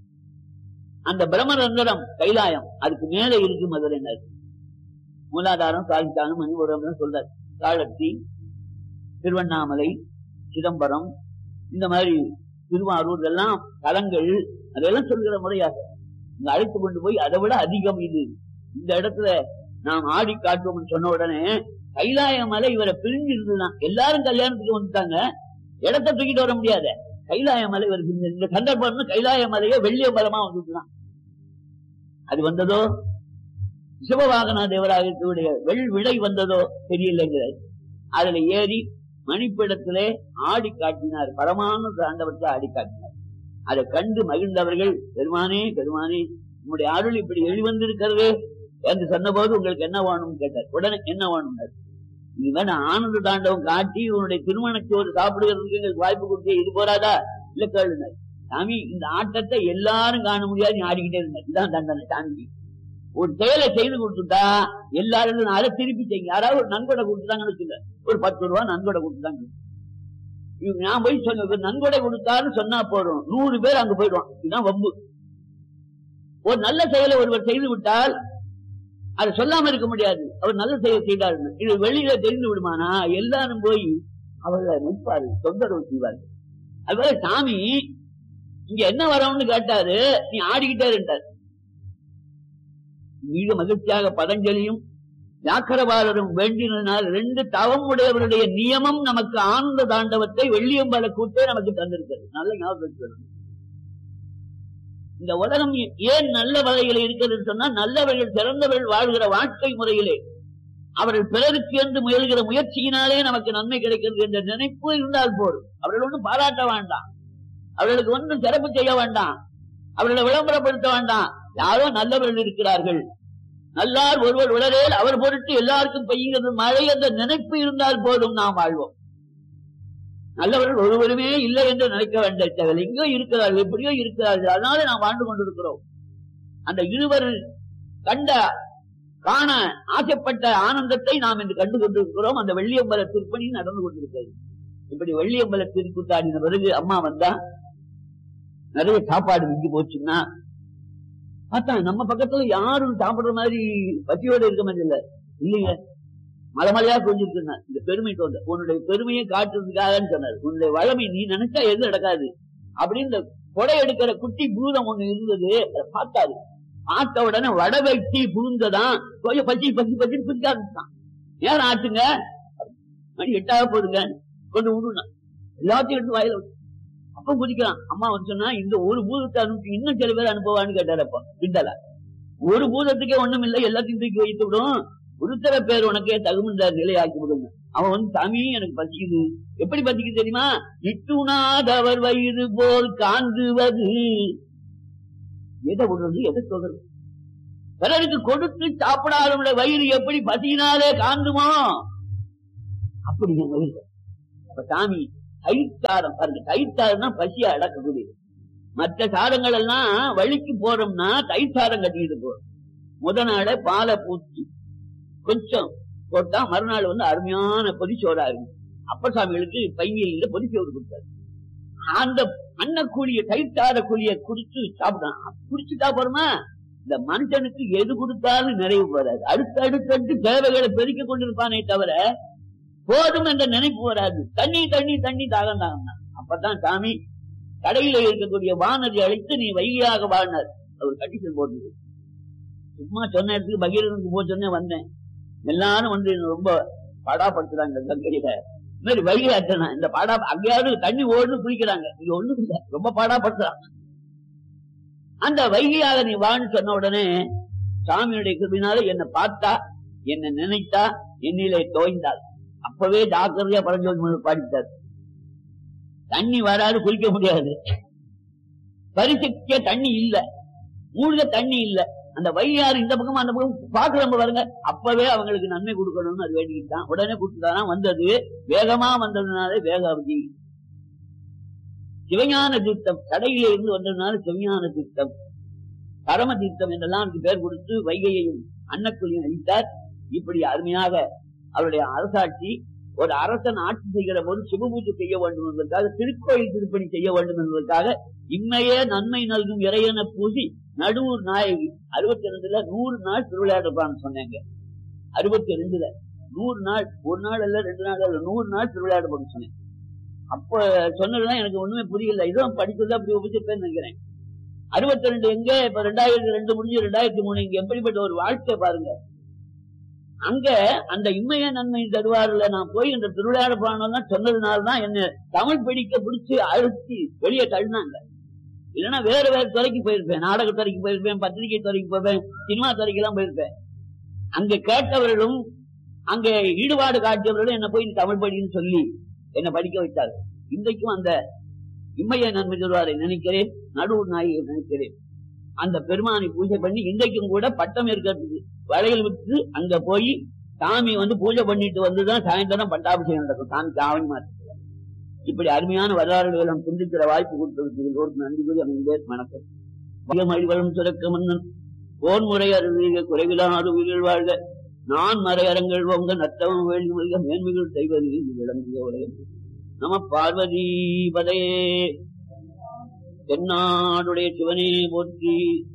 அந்த பிரம்மரந்தரம் கைலாயம், அதுக்கு மேல இருக்கு மதுரை. மூலாதாரம், சாதித்தானம், மணிபுரம் சொல்றார். காலத்தி, திருவண்ணாமலை, சிதம்பரம், இந்த மாதிரி திருவாரூர் எல்லாம் தலங்கள். அதெல்லாம் சொல்கிற முறையாக இங்க அழைத்து கொண்டு போய் அதை விட அதிகம் இது. இந்த இடத்துல நாம் ஆடி காட்டுவோம் சொன்ன உடனே கைலாய மலை இவரை பிரிஞ்சு இருந்துதான். எல்லாரும் கல்யாணத்துக்கு வந்துட்டாங்க, இடத்தை தூக்கிட்டு வர முடியாத கைலாய மலை இவருக்கு இந்த சந்தர்ப்பம். கைலாய மலையை வெள்ளிய பலமா வந்துட்டுதான். அது வந்ததோ சிவவாகனா தேவராஜத்துடைய விடை வந்ததோ தெரியலைங்கிறார். அதுல ஏறி மணிப்பிடத்திலே ஆடி காட்டினார். பரமான ஆண்டவற்றை ஆடி காட்டினார். அதை கண்டு மகிழ்ந்தவர்கள், பெருமானே பெருமானே உங்களுடைய அருள் இப்படி வெளிவந்திருக்கிறது என்று சொன்ன போது உங்களுக்கு என்ன வேணும்னு கேட்டார். உடனே என்ன வேணும்? இதுதான் ஆனந்த தாண்டவம் காட்டி உன்னுடைய திருமணச்சோறு சாப்பிடுகிறதுக்கு எங்களுக்கு வாய்ப்பு கொடுத்து இது போறாதா? இல்ல கேளுங்க சாமி, இந்த ஆட்டத்தை எல்லாரும் காண முடியாது, நீ ஆடிக்கிட்டே இருந்தா. இதுதான் தண்டனை சாமி. ஒரு செயலை செய்து கொடுத்துட்டா எல்லாரும் அதை திருப்பி செய்யுங்க. யாராவது ஒரு நன்கொடை கொடுத்துட்டாங்கன்னு வச்சுங்க, ஒரு 10 ரூபா நன்கொடை கொடுத்துட்டாங்க. நான் போய் சொன்ன நன்கொடை கொடுத்தாருன்னு சொன்னா போறோம், 100 பேர் அங்க போயிடுவான். இதுதான் வம்பு. ஒரு நல்ல செயலை ஒருவர் செய்து விட்டால் அதை சொல்லாம இருக்க முடியாது. அவர் நல்ல செயலை செய்தார், இது வெளியில தெரிந்து விடுமானா எல்லாரும் போய் அவர்களை நிற்பாரு, தொந்தரவு செய்வாரு. அதுபோல சாமி இங்க என்ன வரணும்னு கேட்டாரு, நீ ஆடிக்கிட்டே இருந்தார். மிக மகிழ்ச்சியாக பதஞ்சலியும் வியாக்கரபாலரும் வேண்டினால் 2 தவம் உடையவருடைய நியமம் நமக்கு ஆனந்த தாண்டவத்தை வெள்ளியம்பல கூட்டே நமக்கு தந்திருக்கிறது. நல்ல ஞாபகம். இந்த உலகம் ஏன் நல்ல வகையில் இருக்கிறது சொன்னா, நல்லவர்கள் சிறந்தவர்கள் வாழ்கிற வாழ்க்கை முறையிலே அவர்கள் பிறருக்கு என்று முயல்கிற முயற்சியினாலே நமக்கு நன்மை கிடைக்கிறது என்ற நினைப்பு இருந்தால் போதும். அவர்கள் ஒன்றும் பாராட்ட வேண்டாம், அவர்களுக்கு ஒன்றும் சிறப்பு செய்ய வேண்டாம், அவர்களை விளம்பரப்படுத்த வேண்டாம். யாரோ நல்லவர்கள் இருக்கிறார்கள், நல்லார் ஒருவர் உளரேல் அவர் பொருட்டு எல்லாருக்கும் பெய்கிறது மழை என்ற நினைப்பு இருந்தால் போதும், நாம் வாழ்வோம். நல்லவர்கள் ஒருவருமே இல்லை என்று நினைக்க வேண்டாம். எங்கோ இருக்கிறார்கள், எப்படியோ இருக்கிறார்கள், அதனால நாம் வாழ்ந்து கொண்டிருக்கிறோம். அந்த இருவர் காண ஆசைப்பட்ட ஆனந்தத்தை நாம் இன்று கண்டு கொண்டிருக்கிறோம். அந்த வெள்ளியம்பல திருப்பணி நடந்து கொண்டிருக்கிறது. இப்படி வெள்ளியம்பல திருக்கூத்தாடின பிறகு அம்மா வந்தா நிறைய சாப்பாடு மிஞ்சி போச்சுன்னா பார்த்தா நம்ம பக்கத்துல யாரும் சாப்பிடுற மாதிரி பசியோட இருக்க மாதிரி இல்ல இல்லைங்க. மலைமலையா கொஞ்சிருக்குன்னா இந்த பெருமை தோன்ற உன்னுடைய பெருமையை காட்டுறதுக்காகன்னு சொன்னார். உன்னுடைய வளமை நீ நினைச்சா எது நடக்காது அப்படின்னு இந்த கொடை எடுக்கிற குட்டி பூதம் ஒண்ணு இருந்தது. அதை பார்த்தாரு. பார்த்த உடனே வடை வெட்டி புகுந்ததான் கொஞ்சம் பசி பசி பசி பிடிக்க ஆரம்பிச்சான். நேரம் ஆச்சுங்க, மணி 8 போதுங்க, கொண்டு விடுனா எல்லாத்தையும் எடுத்து வாயில அப்ப குதிக்கிறான். அம்மா வந்து சொன்னா இந்த ஒரு பூதத்தை அனுப்பி இன்னும் சில பேர் அனுப்புவான்னு கேட்டாரு. அப்ப கிண்டல ஒரு பூதத்துக்கே ஒண்ணும் இல்லை, எல்லாத்தையும் தூக்கி வைத்து விடும், ஒருத்தர பேர் உனக்கே தகுந்த நிலையாக்கி விடுங்க. அவன் வந்து சாமி எனக்கு பசிக்குது. எப்படி பசிக்குது தெரியுமா? இட்டுனாதவர் வயிறு போல் காந்துவது. எதை விடுறது, எதை சொல்றது? பிறருக்கு கொடுத்து சாப்பிடாதவனுடைய வயிறு எப்படி பசியினாலே காந்துமோ அப்படி அப்ப சாமி தயிர் சாதம் பாருங்க, தயிர் சாதம் தான் பசியை அடக்கக்கூடியது. மற்ற சாதங்கள் எல்லாம் வழிக்கு போறோம்னா தயிர் சாதம் கட்டிட்டு போறோம். முத நாள பாலை பூச்சி கொஞ்சம் போட்டா மறுநாள் அருமையான பொதிச்சோறா இருக்கும். அப்பசாமிகளுக்கு பையில பொதிச்சோறு கொடுத்தாரு. அந்த அன்னக்கூலிய தயிர்த்தாத கூலிய குடிச்சு சாப்பிட்டான். குடிச்சுட்டா போறோமா, இந்த மனுஷனுக்கு எது கொடுத்தாலும் நிறைவு வராது. அடுத்தடுத்து தேவைகளை பெருக்க கொண்டிருப்பானே தவிர போதும் என்ற நினைப்பு வராது. தண்ணி தண்ணி தண்ணி தாகம் தாகம். அப்பதான் சாமி கடையில இருக்கக்கூடிய வானதி அழைத்து நீ வைகையாக வாழ்னார். அவர் கட்டிசல் போட்டு சும்மா சொன்ன இடத்துக்கு பகீரனுக்கு போய் சொன்னே வந்தேன். எல்லாரும் ரொம்ப பாடாப்படுத்துறாங்க கங்கையில. இந்த மாதிரி வைகை ஆற்றனா இந்த பாடா அங்கேயாவது தண்ணி ஓடுன்னு குளிக்கிறாங்க, இங்க ஒண்ணும் இல்லை, ரொம்ப பாடாப்படுத்துறாங்க. அந்த வைகையாக நீ வாழ்னு சொன்ன உடனே சாமியுடைய கிருபினால என்னை பார்த்தா, என்னை நினைத்தா, என்னிலே தோய்ந்தாள். அப்பவே ஜாக்கிரதையா பரஞ்சோதி பாடித்தார். தண்ணி வராது, குளிக்க முடியாது, பரிசுக்க தண்ணி இல்ல, மூழ்க தண்ணி இல்ல. அந்த வையாறு இந்த பக்கம் அந்த பக்கம் பாக்குறவங்க பாருங்க, அப்பவே அவங்களுக்கு நன்மை கொடுக்கணும்னு அது வேண்டிக்கிட்டான். உடனே கொடுத்துட்டானா வந்தது, வேகமா வந்ததுனால வேகாவதி. சிவஞான தீர்த்தம் கடையில இருந்து வந்ததுனால சிவஞான தீர்த்தம், பரம தீர்த்தம் என்றெல்லாம் அதுக்கு பேர் கொடுத்து வைகையையும் அன்னக்குழியும் அளித்தார். இப்படி அருமையாக அவருடைய அரசாட்சி. ஒரு அரசன் ஆட்சி செய்கிற போது சிவபூஜை செய்ய வேண்டும் என்பதற்காக, திருக்கோயில் திருப்பணி செய்ய வேண்டும் என்பதற்காக இம்மையே நன்மை நல்கும் இறையன பூசி நடுவூர் நாயகி 62ல 100 நாள் திருவிளையாடுப்பான்னு சொன்னாங்க. 62ல 100 நாள், ஒரு நாள் அல்ல 2 நாள் அல்ல 100 நாள் திருவிளையாடுப்பான்னு சொன்னேன். அப்ப சொன்னதுதான் எனக்கு ஒண்ணுமே புரியல. இதுவும் படிச்சது அப்படி உபயோகிப்பேன்னு நினைக்கிறேன். 62 எங்க, இப்ப 2002 முடிஞ்சு 2003 இங்க எப்படிப்பட்ட ஒரு வாழ்க்கை பாருங்க. அங்க அந்த இம்மைய நன்மை தருவாருல நான் போய் இந்த திருவிளையாடுப்பானதான் சொன்னதுனாலதான் என்ன தமிழ் படிக்க பிடிச்சு அழுத்தி வெளியே தள்ளினாங்க. இல்லைன்னா வேற வேற துறைக்கு போயிருப்பேன், நாடக துறைக்கு போயிருப்பேன், பத்திரிகை துறைக்கு போயிருப்பேன், சினிமா துறைக்கு எல்லாம் போயிருப்பேன். அங்க கேட்டவர்களும் அங்க ஈடுபாடு காட்டியவர்களும் என்ன போய் தமிழ் படின்னு சொல்லி என்ன படிக்க வைத்தார். இன்றைக்கும் அந்த இம்மைய நன்மை தருவாரை நினைக்கிறேன், நடுவூர் நாயை நினைக்கிறேன். அந்த பெருமானை பூஜை பண்ணி இன்றைக்கும் கூட பட்டம் இருக்கிறதுக்கு வளையல் விட்டு அங்க போய் சாமி பூஜை பண்ணிட்டு வந்துதான் சாயந்தரம் பட்டாபிஷேகம் நடக்கும். சாமி காவணி மாற்ற. இப்படி அருமையான வரலாறுகளை சிந்திக்கிற வாய்ப்பு கொடுத்ததற்கு நன்றி கூறி அமைந்தேன். வணக்கம். மழிவளம் சுரக்க மன்னன் போன்முறை அருள்க குறைவிலான உயிர்கள் வாழ்க, நான் மறையரங்கள் பொங்க நத்தவம் வேள்வி மேன்மைகள் செய்வது விளங்கிய உலகம். நம பார்வதி பதையே. தென்னாடுடைய சிவனே போற்றி,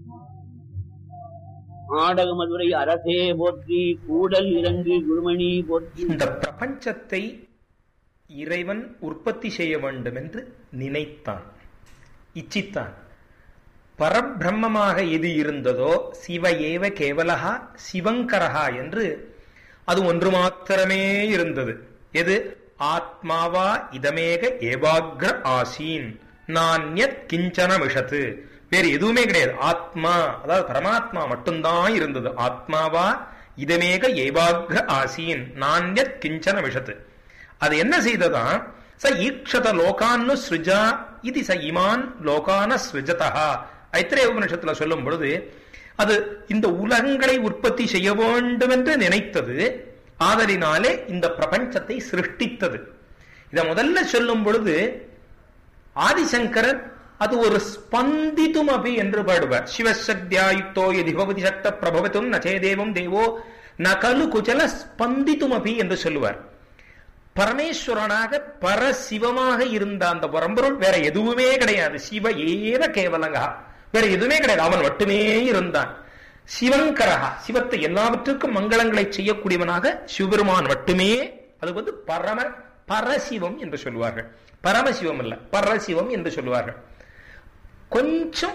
ஆடக மதுரை அரசே போற்றி, கூடல் இறங்கு குருமணி போற்றி. இந்த பிரபஞ்சத்தை இறைவன் உற்பத்தி செய்ய வேண்டும் என்று நினைத்தான், இச்சித்தான். பரபிரம்மமாக எது இருந்ததோ சிவ ஏவ கேவலஹா சிவங்கரஹா என்று அது ஒன்று மாத்திரமே இருந்தது. எது? ஆத்மாவா இதமேக ஏவாக்ர ஆசீன் நான்யத் கிஞ்சன விஷத்து. வேறு எதுவுமே கிடையாது. ஆத்மா, அதாவது பரமாத்மா மட்டும்தான் இருந்தது. ஆத்மாவா இதமேக ஏவாக்ர ஆசீன் நான்யத் கிஞ்சன விஷத்து. அது என்ன செய்ததா? ச ஈக்ஷத லோகான்னு ஸ்ருஜா இது ச இமான் லோகான ஸ்ருஜதா. ஐத்திரேய உபநிஷத்துல சொல்லும் பொழுது அது இந்த உலகங்களை உற்பத்தி செய்ய வேண்டும் என்று நினைத்தது. ஆதலினாலே இந்த பிரபஞ்சத்தை சிருஷ்டித்தது. இதை முதல்ல சொல்லும் பொழுது ஆதிசங்கரர் அது ஒரு ஸ்பந்திதும் அபி என்று பாடுவார். சிவசக்தியாயுக்தோ யதி பவதி சக்த பிரபவத்தும் நச்சேதேவம் தேவோ நகலு குஜல ஸ்பந்திதும் அபி என்று சொல்லுவார். பரமேஸ்வரனாக பரசிவமாக இருந்த அந்த பரம்பொருள் வேற எதுவுமே கிடையாது. சிவ ஏவ கேவலங்கா, வேற எதுவுமே கிடையாது. அவன் மட்டுமே இருந்தான். சிவங்கரகா, சிவத்தை எல்லாவற்றுக்கும் மங்களங்களை செய்யக்கூடியவனாக சிவபெருமான் மட்டுமே. அது பரசிவம் என்று சொல்லுவார்கள். பரமசிவம் அல்ல, பரசிவம் என்று சொல்லுவார்கள். கொஞ்சம்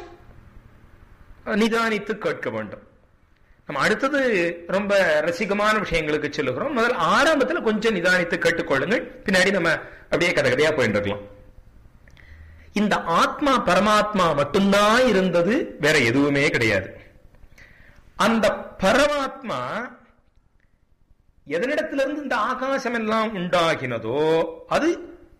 நிதானித்து கேட்க வேண்டும். நம்ம அடுத்தது ரொம்ப ரசிகமான விஷயங்களுக்கு சொல்லுகிறோம். முதல் ஆரம்பத்தில் கொஞ்சம் நிதானித்து கேட்டுக்கொள்ளுங்கள். பின்னாடி நம்ம அப்படியே கதையா போயிட்டு இருக்கலாம். இந்த ஆத்மா பரமாத்மா மட்டும்தான் இருந்தது, வேற எதுவுமே கிடையாது. அந்த பரமாத்மா எதனிடத்திலிருந்து இந்த ஆகாசம் எல்லாம் உண்டாகினதோ அது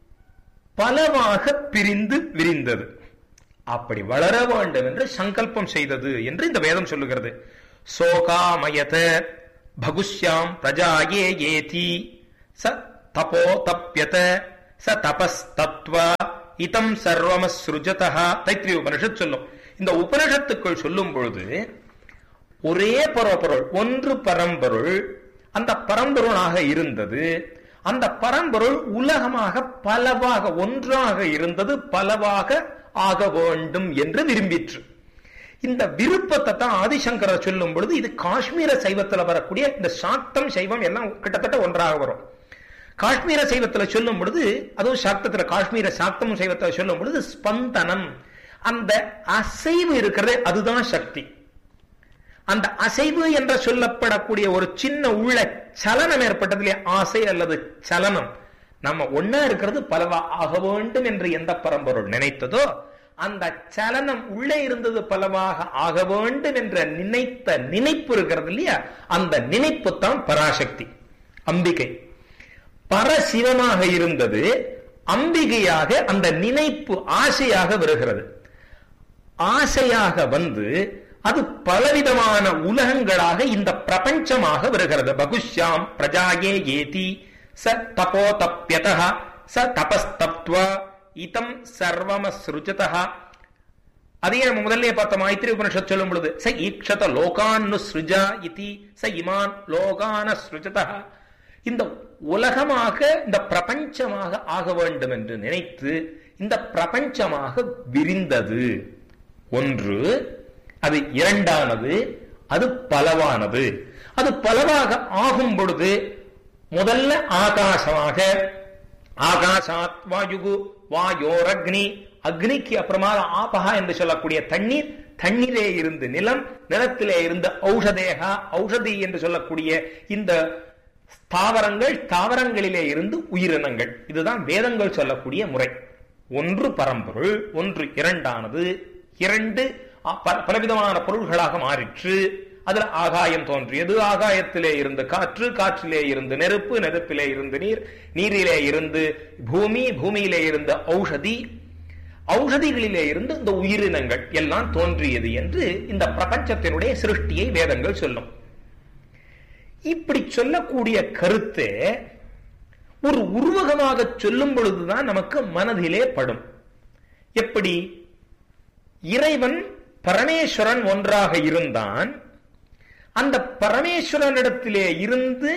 பலவாக பிரிந்து விரிந்தது. அப்படி வளர வேண்டும் என்று சங்கல்பம் செய்தது என்று இந்த வேதம் சொல்லுகிறது. சோகாமயத பகுஷ்யாம் பிரஜாயே ஏதி ச தபோ தப்யத ச தபஸ்தத்வா இதம் சர்வமஸ்ருஜதா தைத்திரிய உபனிஷத் சொல்லும். இந்த உபனிஷத்துக்குள் சொல்லும் பொழுது ஒரே பரம்பொருள், ஒன்று பரம்பொருள், அந்த பரம்பொருளாக இருந்தது. அந்த பரம்பொருள் உலகமாக பலவாக, ஒன்றாக இருந்தது பலவாக ஆக வேண்டும் என்று விரும்பிற்று. இந்த விருப்பத்தை தான் ஆதிசங்கரர் சொல்லும் பொழுது இது காஷ்மீர சைவத்துல வரக்கூடிய இந்த சாக்தம் சைவம் எல்லாம் கிட்டத்தட்ட ஒன்றாக வரும். காஷ்மீர சைவத்துல சொல்லும் பொழுது, அதுவும் சாக்தத்துல காஷ்மீர சாக்தம் சைவத்துல சொல்லும் பொழுது ஸ்பந்தனம், அந்த அசைவு இருக்கிறது, அதுதான் சக்தி. அந்த அசைவு என்ற சொல்லப்படக்கூடிய ஒரு சின்ன உள்ள சலனம் ஏற்பட்டதுல ஆசை அல்லது சலனம், நம்ம ஒன்னா இருக்கிறது பலவா ஆக வேண்டும் என்று எந்த பரம்பொருள் நினைத்ததோ அந்த சலனம் உள்ளே இருந்தது பலவாக ஆக வேண்டும் என்ற நினைத்த நினைப்பு இருக்கிறது இல்லையா, அந்த நினைப்பு தான் பராசக்தி அம்பிகை. பரசிவமாக இருந்தது அம்பிகையாக அந்த நினைப்பு ஆசையாக வருகிறது. ஆசையாக வந்து அது பலவிதமான உலகங்களாக இந்த பிரபஞ்சமாக வருகிறது. பகுஷ்யாம் பிரஜாயே ஏதி ச தபோ தப்யதஹ ச தபஸ்தப்த்வா இதம் சர்வமஸ்ருஜதஹ. அதே நம்ம முதல்ல பார்த்த மைத்திரி உபனிஷத் சொல்லும் பொழுது ச ஈக்ஷத லோகான்னு ஸ்ருஜா இதி ச இமான் லோகான ஸ்ருஜதஹ. இந்த உலகமாக இந்த பிரபஞ்சமாக ஆக வேண்டும் என்று நினைத்து இந்த பிரபஞ்சமாக விரிந்தது ஒன்று. அது இரண்டானது, அது பலவானது. அது பலவாக ஆகும் பொழுது முதல்ல ஆகாசமாக, ஆகாசாத் வாயுகு வாயோரக்னி, அக்னிக்கு அப்புறமாக ஆபஹா என்று சொல்லக்கூடிய தண்ணீர், தண்ணீரே இருந்து நிலம், நிலத்திலே இருந்து ஔஷதேகா, ஔஷதி என்று சொல்லக்கூடிய இந்த தாவரங்கள், தாவரங்களிலே இருந்து உயிரினங்கள். இதுதான் வேதங்கள் சொல்லக்கூடிய முறை. ஒன்று பரம்பொருள், ஒன்று இரண்டானது, இரண்டு பலவிதமான பொருள்களாக மாறிற்று. அதுல ஆகாயம் தோன்றியது, ஆகாயத்திலே இருந்து காற்று, காற்றிலே இருந்து நெருப்பு, நெருப்பிலே இருந்து நீர், நீரிலே இருந்து பூமி, பூமியிலே இருந்து ஔஷதி, ஔஷதிகளிலே இருந்து இந்த உயிரினங்கள் எல்லாம் தோன்றியது என்று இந்த பிரபஞ்சத்தினுடைய சிருஷ்டியை வேதங்கள் சொல்லும். இப்படி சொல்லக்கூடிய கருத்தை ஒரு உருவகமாக சொல்லும் பொழுதுதான் நமக்கு மனதிலே படும். எப்படி? இறைவன் பரமேஸ்வரன் ஒன்றாக இருந்தான். அந்த பரமேஸ்வரனிடத்திலே இருந்து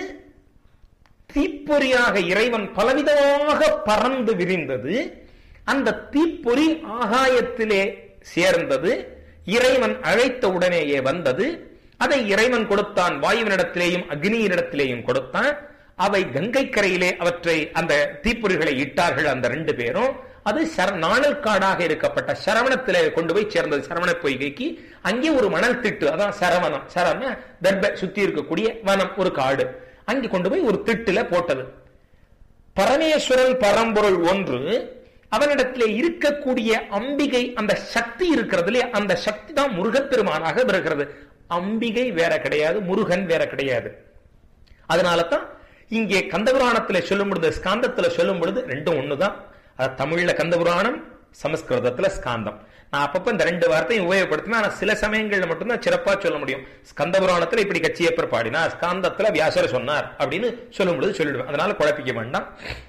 தீப்பொறியாக இறைவன் பலவிதமாக பறந்து விரிந்தது. அந்த தீப்பொறி ஆகாயத்திலே சேர்ந்தது. இறைவன் அழைத்த உடனேயே வந்தது. அதை இறைவன் கொடுத்தான். வாயுவினிடத்திலேயும் அக்னியினிடத்திலேயும் கொடுத்தான். அவை கங்கை கரையிலே அவற்றை அந்த தீப்பொறிகளை இட்டார்கள் அந்த ரெண்டு பேரும். அது நாணல் காடாக இருக்கப்பட்ட சரவணத்திலே கொண்டு போய் சேர்ந்தது. சரவண பொய்கைக்கு அங்கே ஒரு மணல் திட்டு, அதான் சரவணம். சரவண தர்ப சுத்தி இருக்கக்கூடிய வனம், ஒரு காடு. அங்கே கொண்டு போய் ஒரு திட்டுல போட்டது. பரமேஸ்வரன் பரம்பொருள் ஒன்று, அவனிடத்திலே இருக்கக்கூடிய அம்பிகை, அந்த சக்தி இருக்கிறதுலே அந்த சக்தி தான் முருகப்பெருமானாக வருகிறது. அம்பிகை வேற கிடையாது, முருகன் வேற கிடையாது. அதனாலதான் இங்கே கந்தபுராணத்துல சொல்லும் பொழுது, ஸ்காந்தத்துல சொல்லும் பொழுது ரெண்டும் ஒண்ணுதான். தமிழ்ல கந்தபுராணம், சமஸ்கிருதத்துல ஸ்காந்தம். நான் அப்பப்ப இந்த ரெண்டு வார்த்தையும் உபயோகப்படுத்தினா, ஆனா சில சமயங்கள்ல மட்டும்தான் சிறப்பா சொல்ல முடியும். ஸ்கந்தபுராணத்துல இப்படி கச்சியப்பர் பாடினா, ஸ்காந்தத்துல வியாசர் சொன்னார் அப்படின்னு சொல்லும் பொழுது சொல்லிடுவேன். அதனால குழப்பிக்க வேண்டாம்.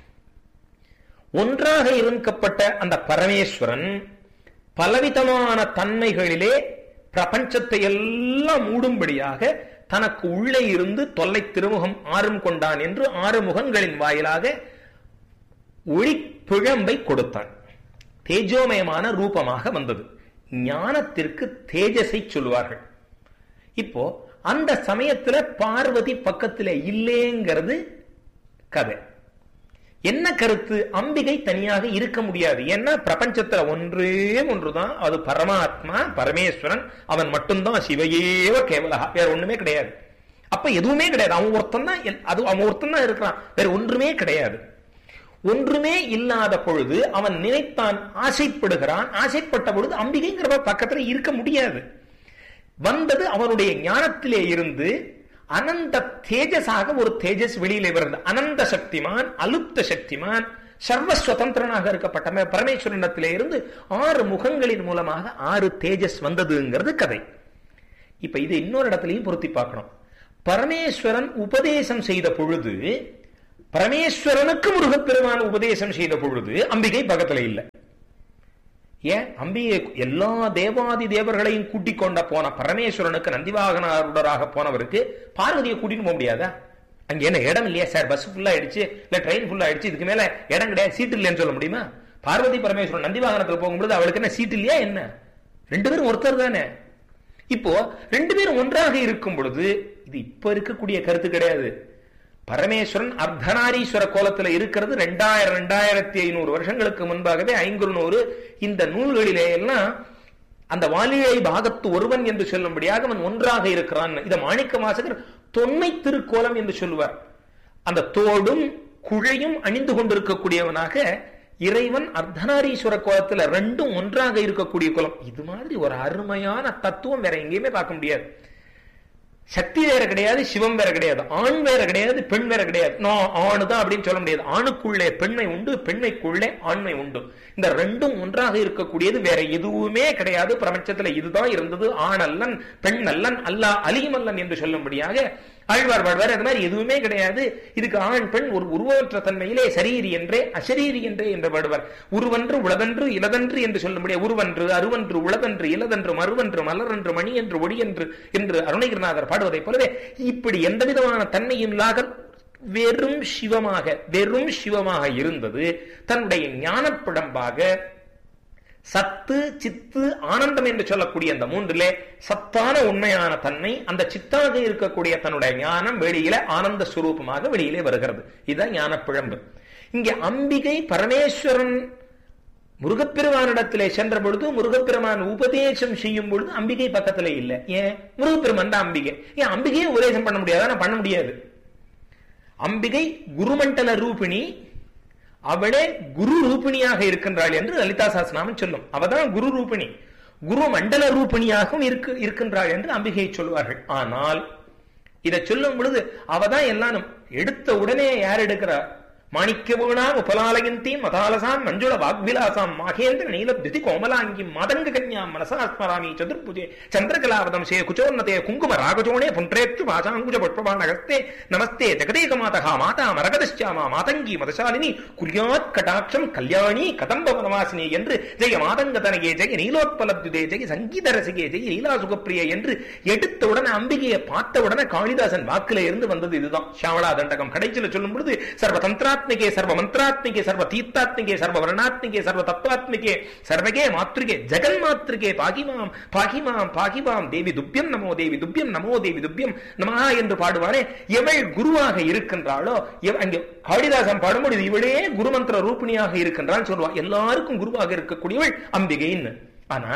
ஒன்றாக இருக்கப்பட்ட அந்த பரமேஸ்வரன் பலவிதமான தன்மைகளிலே பிரபஞ்சத்தை எல்லாம் மூடும்படியாக தனக்கு உள்ளே இருந்து தொல்லை திருமுகம் ஆறும் கொண்டான் என்று 6 முகங்களின் வாயிலாக ஒளி பிழம்பை கொடுத்தான். தேஜோமயமான ரூபமாக வந்தது. ஞானத்திற்கு தேஜஸை சொல்வார்கள். இப்போ அந்த சமயத்துல பார்வதி பக்கத்துல இல்லேங்கிறது கதை. என்ன கருத்து? அம்பிகை தனியாக இருக்க முடியாது. ஏன்னா பிரபஞ்சத்துல ஒன்றே ஒன்றுதான், அது பரமாத்மா பரமேஸ்வரன். அவன் மட்டும்தான் சிவையேவ கேவலா, வேற ஒண்ணுமே கிடையாது. அப்ப எதுவுமே கிடையாது. அவன் ஒருத்தன் தான், அவன் ஒருத்தன் தான் இருக்கிறான், வேற ஒன்றுமே கிடையாது. ஒன்றுமே இல்லாத பொழுது அவன் நினைத்தான், ஆசைப்படுகிறான். ஆசைப்பட்ட பொழுது அம்பிகைங்கிற பக்கத்துல இருக்க முடியாது. வந்தது அவனுடைய ஞானத்திலே இருந்து அனந்த தேஜஸாக ஒரு தேஜஸ் வெளியிலே வருது. அனந்த சக்திமான், அலுப்த சக்திமான், சர்வஸ்வதந்திரனாக இருக்கப்பட்ட பரமேஸ்வரனிடத்திலே இருந்து 6 முகங்களின் மூலமாக 6 தேஜஸ் வந்ததுங்கிறது கதை. இப்ப இது இன்னொரு இடத்துலையும் பொருத்தி பார்க்கணும். பரமேஸ்வரன் உபதேசம் செய்த பொழுது பரமேஸ்வரனுக்கு முருகப்பெருமான் உபதேசம் செய்த பொழுது அம்பிகை பக்கத்துல இல்லை. ஏன்? அம்பிகை எல்லா தேவாதி தேவர்களையும் கூட்டிக் கொண்ட போன பரமேஸ்வரனுக்கு நந்திவாகனாருடராக போனவருக்கு பார்வதியை கூட்டிட்டு போக முடியாதா? அங்க என்ன இடம் இல்லையா சார்? பஸ் ஃபுல்லா ஆயிடுச்சு, இல்ல ட்ரெயின் ஃபுல்லா ஆயிடுச்சு, இதுக்கு மேல இடம் கிடையாது, சீட் இல்லைன்னு சொல்ல முடியுமா? பார்வதி பரமேஸ்வரன் நந்திவாகனத்துல போகும்போது அவளுக்கு என்ன சீட் இல்லையா என்ன? ரெண்டு பேரும் ஒருத்தர் தானே. இப்போ ரெண்டு பேரும் ஒன்றாக இருக்கும் பொழுது, இது இப்ப இருக்கக்கூடிய கருத்து கிடையாது. பரமேஸ்வரன் அர்த்தநாரீஸ்வர கோலத்துல இருக்கிறது 2500 வருஷங்களுக்கு முன்பாகவே 500 இந்த நூல்களிலே எல்லாம் அந்த வாலிழை பாகத்து ஒருவன் என்று சொல்லும்படியாக அவன் ஒன்றாக இருக்கிறான். இத மாணிக்க வாசகர் தொன்மை திருக்கோலம் என்று சொல்லுவார். அந்த தோடும் குழையும் அணிந்து கொண்டிருக்கக்கூடியவனாக இறைவன் அர்த்தநாரீஸ்வர கோலத்துல ரெண்டும் ஒன்றாக இருக்கக்கூடிய கோலம். இது மாதிரி ஒரு அருமையான தத்துவம் வேற எங்கேயுமே பார்க்க முடியாது. சக்தி வேற கிடையாது, சிவம் வேற கிடையாது, ஆண் வேற கிடையாது, பெண் வேற கிடையாது. நான் ஆணு தான் அப்படின்னு சொல்ல முடியாது. ஆணுக்குள்ளே பெண்மை உண்டு, பெண்மைக்குள்ளே ஆண்மை உண்டு. இந்த ரெண்டும் ஒன்றாக இருக்கக்கூடியது வேற எதுவுமே கிடையாது பிரபஞ்சத்துல. இதுதான் இருந்தது. ஆண் அல்லன் பெண் அல்லன் அல்லா அலிமல்லன் என்று சொல்லும்படியாக ஆழ்வார் வாழ்வார். அது மாதிரி எதுவுமே கிடையாது. இதுக்கு ஆண் பெண் ஒரு உருவற்ற தன்மையிலே சரீரி என்றே அசரீரி என்றே என்று பாடுவார். உருவன்று உளதன்று இலதன்று என்று சொல்ல முடியாது. உருவன்று அருவன்று உளதன்று இலதன்று மறுவன்று மலரன்று மணி என்று ஒடியன்று என்று அருணகிரிநாதர் பாடுவதைப் போலவே இப்படி எந்த விதமான தன்மையும் இல்லாத வெறும் சிவமாக இருந்தது. தன்னுடைய ஞானப்பிடம்பாக சத்து சித்து ஆனந்தம் என்று சொல்லக்கூடிய அந்த மூன்றிலே சத்தான உண்மையான தன்மை, அந்த சித்தாக இருக்கக்கூடிய தன்னுடைய ஞானம் வெளியில ஆனந்த சுரூபமாக வெளியிலே வருகிறது. இதுதான் ஞான பிழம்பு. இங்கே அம்பிகை பரமேஸ்வரன் முருகப்பெருமானிடத்திலே சென்ற பொழுது முருகப்பெருமான் உபதேசம் செய்யும் பொழுது அம்பிகை பக்கத்திலே இல்லை. ஏன்? முருகப்பெருமான் தான் அம்பிகை. ஏன் அம்பிகையை உபதேசம் பண்ண முடியாதா? பண்ண முடியாது. அம்பிகை குருமண்டல ரூபிணி, அவளே குரு ரூபிணியாக இருக்கின்றாள் என்று லலிதா சாஸ்திரநாமம் சொல்லும். அவதான் குரு ரூபிணி, குரு மண்டல ரூபிணியாகவும் இருக்கின்றாள் என்று அம்பிகையை சொல்லுவார்கள். ஆனால் இதை சொல்லும் பொழுது அவதான் எல்லாரும் எடுத்த உடனே யார் எடுக்கிறார்? மாணிக்கவூணா உபலாலயந்தி மதாலசாம் மஞ்சுள வாக்விலாசாம் மாகேந்திர நீலத்யுதி கோமலாங்கி மாதங்க கன்யாம் மனசாஸ்மராமி சதுர்புஜே சந்திரகலாவதம் சே குச்சோன்னதே குங்கும ராகஜோனே புன்றேற்று பாசாங்குஜ புஷ்பபாணகஸ்தே நமஸ்தே ஜெகதேக மாதகா மாதா மரகதశ్యాமா மாதங்கி மதசாலினி குர்யாத் கடாட்சம் கல்யாணி கதம்ப வனவாசினி என்று ஜெய மாதங்க தனகே ஜெய நீலோத்பலத்யுதே ஜெய சங்கீத ரசிகே ஜெய லீலா சுகப்பிரியே என்று எடுத்த உடனே அம்பிகையை பார்த்த உடனே காளிதாசன் வாக்கில இருந்து வந்தது இதுதான். ஷாவளா தண்டகம் கடைசியில் சொல்லும் பொழுது சர்வதந்திரா सर्व मंत्रात्मिके सर्व तीर्थात्मिके सर्व वर्णात्मिके सर्व तत्वात्मिके सर्वगे मातृके जगन मातृके पाகிமாம் பாகிமாம் பாகிமாம் தேவி துப்யம் நமோ தேவி துப்யம் நமோ தேவி துப்யம் நமஹா என்று பாடுவாரே, எவள் குருவாக இருக்கின்றாளோ அங்கே காளிதாசன் பாடும்போது இவளே குருமந்திர ரூபிணியாக இருக்கின்றான்னு சொல்லுவா. எல்லாருக்கும் குருவாக இருக்கக்கூடியவள் அம்பிகைன்னு. ஆனா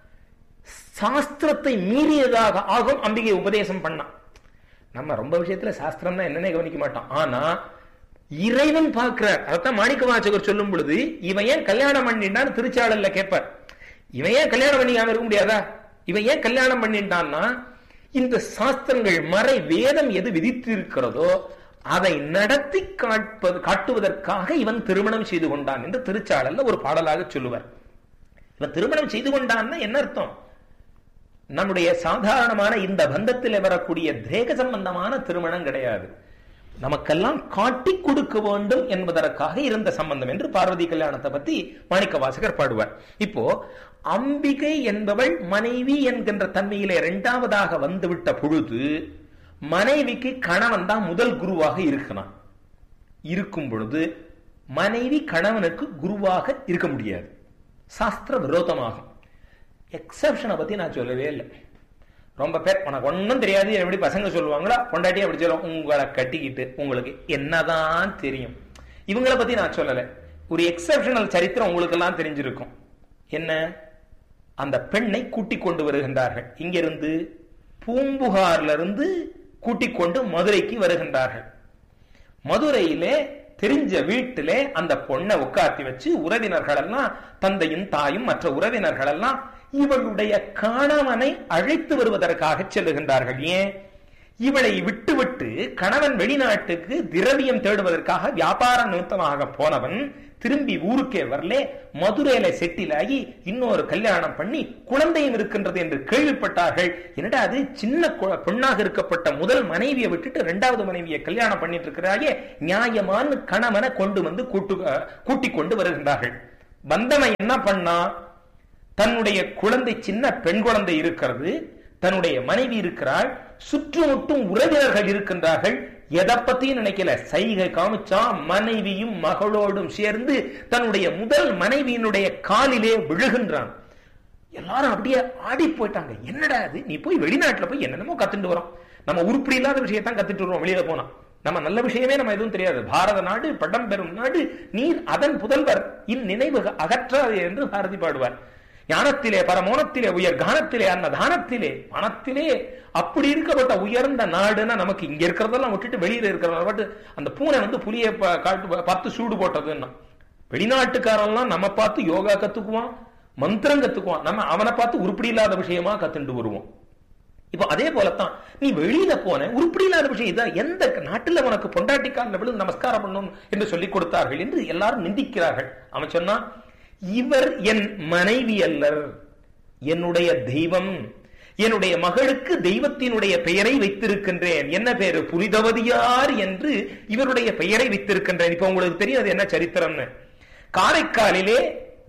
சாஸ்திரத்தை மீறியதாக ஆகும் அம்பிகை உபதேசம் பண்ணா. நம்ம ரொம்ப விஷயத்துல சாஸ்திரம்னா என்னன்னே கவனிக்க மாட்டோம். ஆனா இறைவன் பார்க்கிறார். அதான் மாணிக்க வாசகர் சொல்லும் பொழுது இவன் ஏன் கல்யாணம் பண்ணிட்டான்னு திருச்சாளல்ல கேட்பார். இவன் ஏன் கல்யாணம் பண்ணிக்காம இருக்க முடியாதா? இவன் ஏன் கல்யாணம் பண்ணிட்டான்னா இந்த சாஸ்திரங்கள் மறை வேதம் எது விதித்து இருக்கிறதோ அதை நடத்தி காட்டுவதற்காக இவன் திருமணம் செய்து கொண்டான் என்று திருச்சாளல்ல ஒரு பாடலாக சொல்லுவார். இவன் திருமணம் செய்து கொண்டான்னா என்ன அர்த்தம்? நம்முடைய சாதாரணமான இந்த பந்தத்தில் வரக்கூடிய தேக சம்பந்தமான திருமணம் கிடையாது. நமக்கெல்லாம் காட்டி கொடுக்க வேண்டும் என்பதற்காக இருந்த சம்பந்தம் என்று பார்வதி கல்யாணத்தை பத்தி மாணிக்க வாசகர் பாடுவார். இப்போ அம்பிகை என்பவள் மனைவி என்கின்ற தன்மையிலே இரண்டாவதாக வந்துவிட்ட பொழுது மனைவிக்கு கணவன் தான் முதல் குருவாக இருக்கணும். இருக்கும் பொழுது மனைவி கணவனுக்கு குருவாக இருக்க முடியாது, சாஸ்திர விரோதமாகும். எக்ஸப்ஷனை பத்தி நான் சொல்லவே இல்லை. ரொம்ப பேர் உனக்கு ஒன்னும் தெரியாது எப்படி பசங்க சொல்லுவாங்களா, பொண்டாட்டி அப்படி சொல்லுவாங்க, உங்களை கட்டிக்கிட்டு உங்களுக்கு என்னதான் தெரியும். இவங்களை பத்தி நான் சொல்லல. ஒரு எக்ஸப்ஷனல் சரித்திரம் உங்களுக்கு எல்லாம் தெரிஞ்சிருக்கும். என்ன? அந்த பெண்ணை கூட்டிக் கொண்டு வருகின்றார்கள். இங்கிருந்து பூம்புகார்ல இருந்து கூட்டிக் கொண்டு மதுரைக்கு வருகின்றார்கள். மதுரையிலே தெரிஞ்ச வீட்டிலே அந்த பொண்ணை உட்காத்தி வச்சு உறவினர்கள் எல்லாம், தந்தையும் தாயும் மற்ற உறவினர்கள் எல்லாம் இவளுடைய கணவனை அழைத்து வருவதற்காக செல்லுகின்றார்கள். ஏன்? இவளை விட்டுவிட்டு கணவன் வெளிநாட்டுக்கு திரவியம் தேடுவதற்காக வியாபார நிமித்தமாக போனவன் திரும்பி ஊருக்கே வரலே, மதுரையில செட்டில் ஆகி இன்னொரு கல்யாணம் பண்ணி குழந்தையும் இருக்கின்றது என்று கேள்விப்பட்டார்கள். என்னடா அது, சின்ன பெண்ணாக இருக்கப்பட்ட முதல் மனைவியை விட்டுட்டு இரண்டாவது மனைவியை கல்யாணம் பண்ணிட்டு இருக்கிறாயே, நியாயமான கணவனை கொண்டு வந்து கூட்டிக் கொண்டு வருகின்றார்கள். வந்தவன் என்ன பண்ணா, தன்னுடைய குழந்தை, சின்ன பெண் குழந்தை இருக்கிறது, தன்னுடைய மனைவி இருக்கிறாள், சுற்றுமுட்டும் உறவினர்கள் இருக்கின்றார்கள், எதை பத்தியும் நினைக்கல, சைகை காமிச்சா மனைவியும் மகளோடும் சேர்ந்து தன்னுடைய முதல் மனைவியினுடைய காலிலே விழுகின்றான். எல்லாரும் அப்படியே ஆடி போயிட்டாங்க. என்னடா அது, நீ போய் வெளிநாட்டுல போய் என்னென்னமோ கத்துட்டு வரோம், நம்ம உருப்படி இல்லாத விஷயத்தான் கத்துட்டு வரோம், வெளியில போனா நம்ம நல்ல விஷயமே நம்ம எதுவும் தெரியாது, பாரத நாடு பட்டம் பெறும் நாடு, நீர் அதன் புதல்வர், இந்நினைவு அகற்றாது என்று பாரதி பாடுவார். ஞானத்திலே பரமோனத்திலே உயர் கானத்திலே அன்னதானத்திலே பணத்திலே அப்படி இருக்கப்பட்ட உயர்ந்த நாடுன்னா நமக்கு இங்க இருக்கிறதெல்லாம் விட்டுட்டு வெளியில இருக்கிறத அந்த பூனை வந்து புலியை பார்த்து சூடு போட்டதுன்னா, வெளிநாட்டுக்காரெல்லாம் நம்ம பார்த்து யோகா கத்துக்குவான், மந்திரம் கத்துக்குவான், நம்ம அவனை பார்த்து உருப்படி இல்லாத விஷயமா கத்துட்டு வருவோம். இப்ப அதே போலத்தான் நீ வெளியில போன உருப்படி இல்லாத விஷயம் இதான், எந்த நாட்டுல உனக்கு பொண்டாட்டிக்காரன் விழுந்து நமஸ்காரம் பண்ணணும் என்று சொல்லிக் கொடுத்தார்கள் என்று எல்லாரும் நிந்திக்கிறார்கள். அவன் சொன்னா, இவர் என் மனைவி அல்லர், என்னுடைய தெய்வம், என்னுடைய மகளுக்கு தெய்வத்தினுடைய பெயரை வைத்திருக்கின்றேன். என்ன பெயரு? புனிதவதியார் என்று இவருடைய பெயரை வைத்திருக்கின்றேன். இப்ப உங்களுக்கு தெரியும் அது என்ன சரித்திரம்னு. காரைக்காலிலே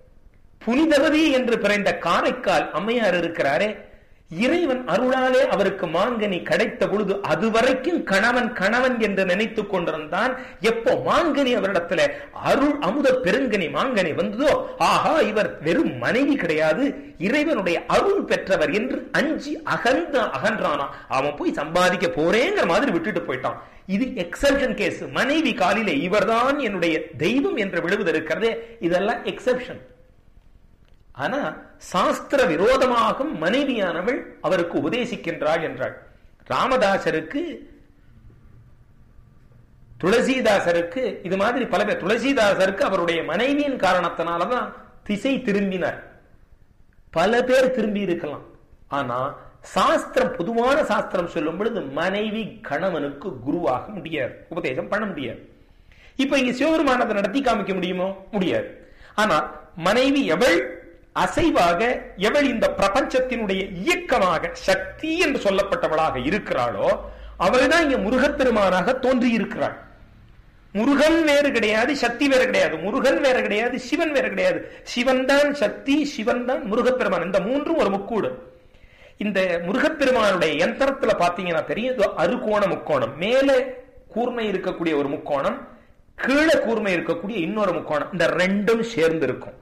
புனிதவதி என்று பிறந்த காரைக்கால் அம்மையார் இருக்கிறாரே, இறைவன் அருளாலே அவருக்கு மாங்கனி கிடைத்த பொழுது அதுவரைக்கும் கணவன் கணவன் என்று நினைத்துக் கொண்டிருந்தான். எப்போ மாங்கனி அவரிடத்துல அருள் அமுத பெருங்கனி மாங்கனி வந்ததோ, ஆஹா இவர் வெறும் மனைவி கிடையாது, இறைவனுடைய அருள் பெற்றவர் என்று அஞ்சி அகன்றானா. அவன் போய் சம்பாதிக்க போறேங்கிற மாதிரி விட்டுட்டு போயிட்டான். இது எக்ஸப்ஷன் கேஸ். மனைவி காலிலே இவர்தான் என்னுடைய தெய்வம் என்று விழுவது இருக்கிறதே, இதெல்லாம் எக்ஸப்ஷன். ஆனா சாஸ்திர விரோதமாக மனைவியானவள் அவருக்கு உபதேசிக்கின்றாள் என்றாள். ராமதாசருக்கு, துளசிதாசருக்கு இது மாதிரி பல பேர், துளசிதாசருக்கு அவருடைய மனைவியின் காரணத்தினாலதான் திசை திரும்பினார். பல பேர் திரும்பி இருக்கலாம். ஆனா சாஸ்திரம், பொதுவான சாஸ்திரம் சொல்லும் பொழுது மனைவி கணவனுக்கு குருவாக முடியாது, உபதேசம் பண்ண முடியாது. இப்ப இங்க சிவபெருமானத்தை நடத்தி காமிக்க முடியுமோ? முடியாது. ஆனா மனைவி எவள் அசைவாக, எவள் இந்த பிரபஞ்சத்தினுடைய இயக்கமாக சக்தி என்று சொல்லப்பட்டவளாக இருக்கிறாளோ அவள்தான் இங்க முருகப்பெருமானாக தோன்றி இருக்கிறாள். முருகன் வேறு கிடையாது, சக்தி வேறு கிடையாது, முருகன் வேற கிடையாது, சிவன் வேற கிடையாது. சிவன் தான் சக்தி, சிவன் தான் முருகப்பெருமான். இந்த மூன்றும் ஒரு முக்கூடு. இந்த முருகப்பெருமானுடைய யந்திரத்துல பாத்தீங்கன்னா தெரியும், அறுகோண முக்கோணம், மேல கூர்மை இருக்கக்கூடிய ஒரு முக்கோணம், கீழே கூர்மை இருக்கக்கூடிய இன்னொரு முக்கோணம், இந்த ரெண்டும் சேர்ந்து இருக்கும்.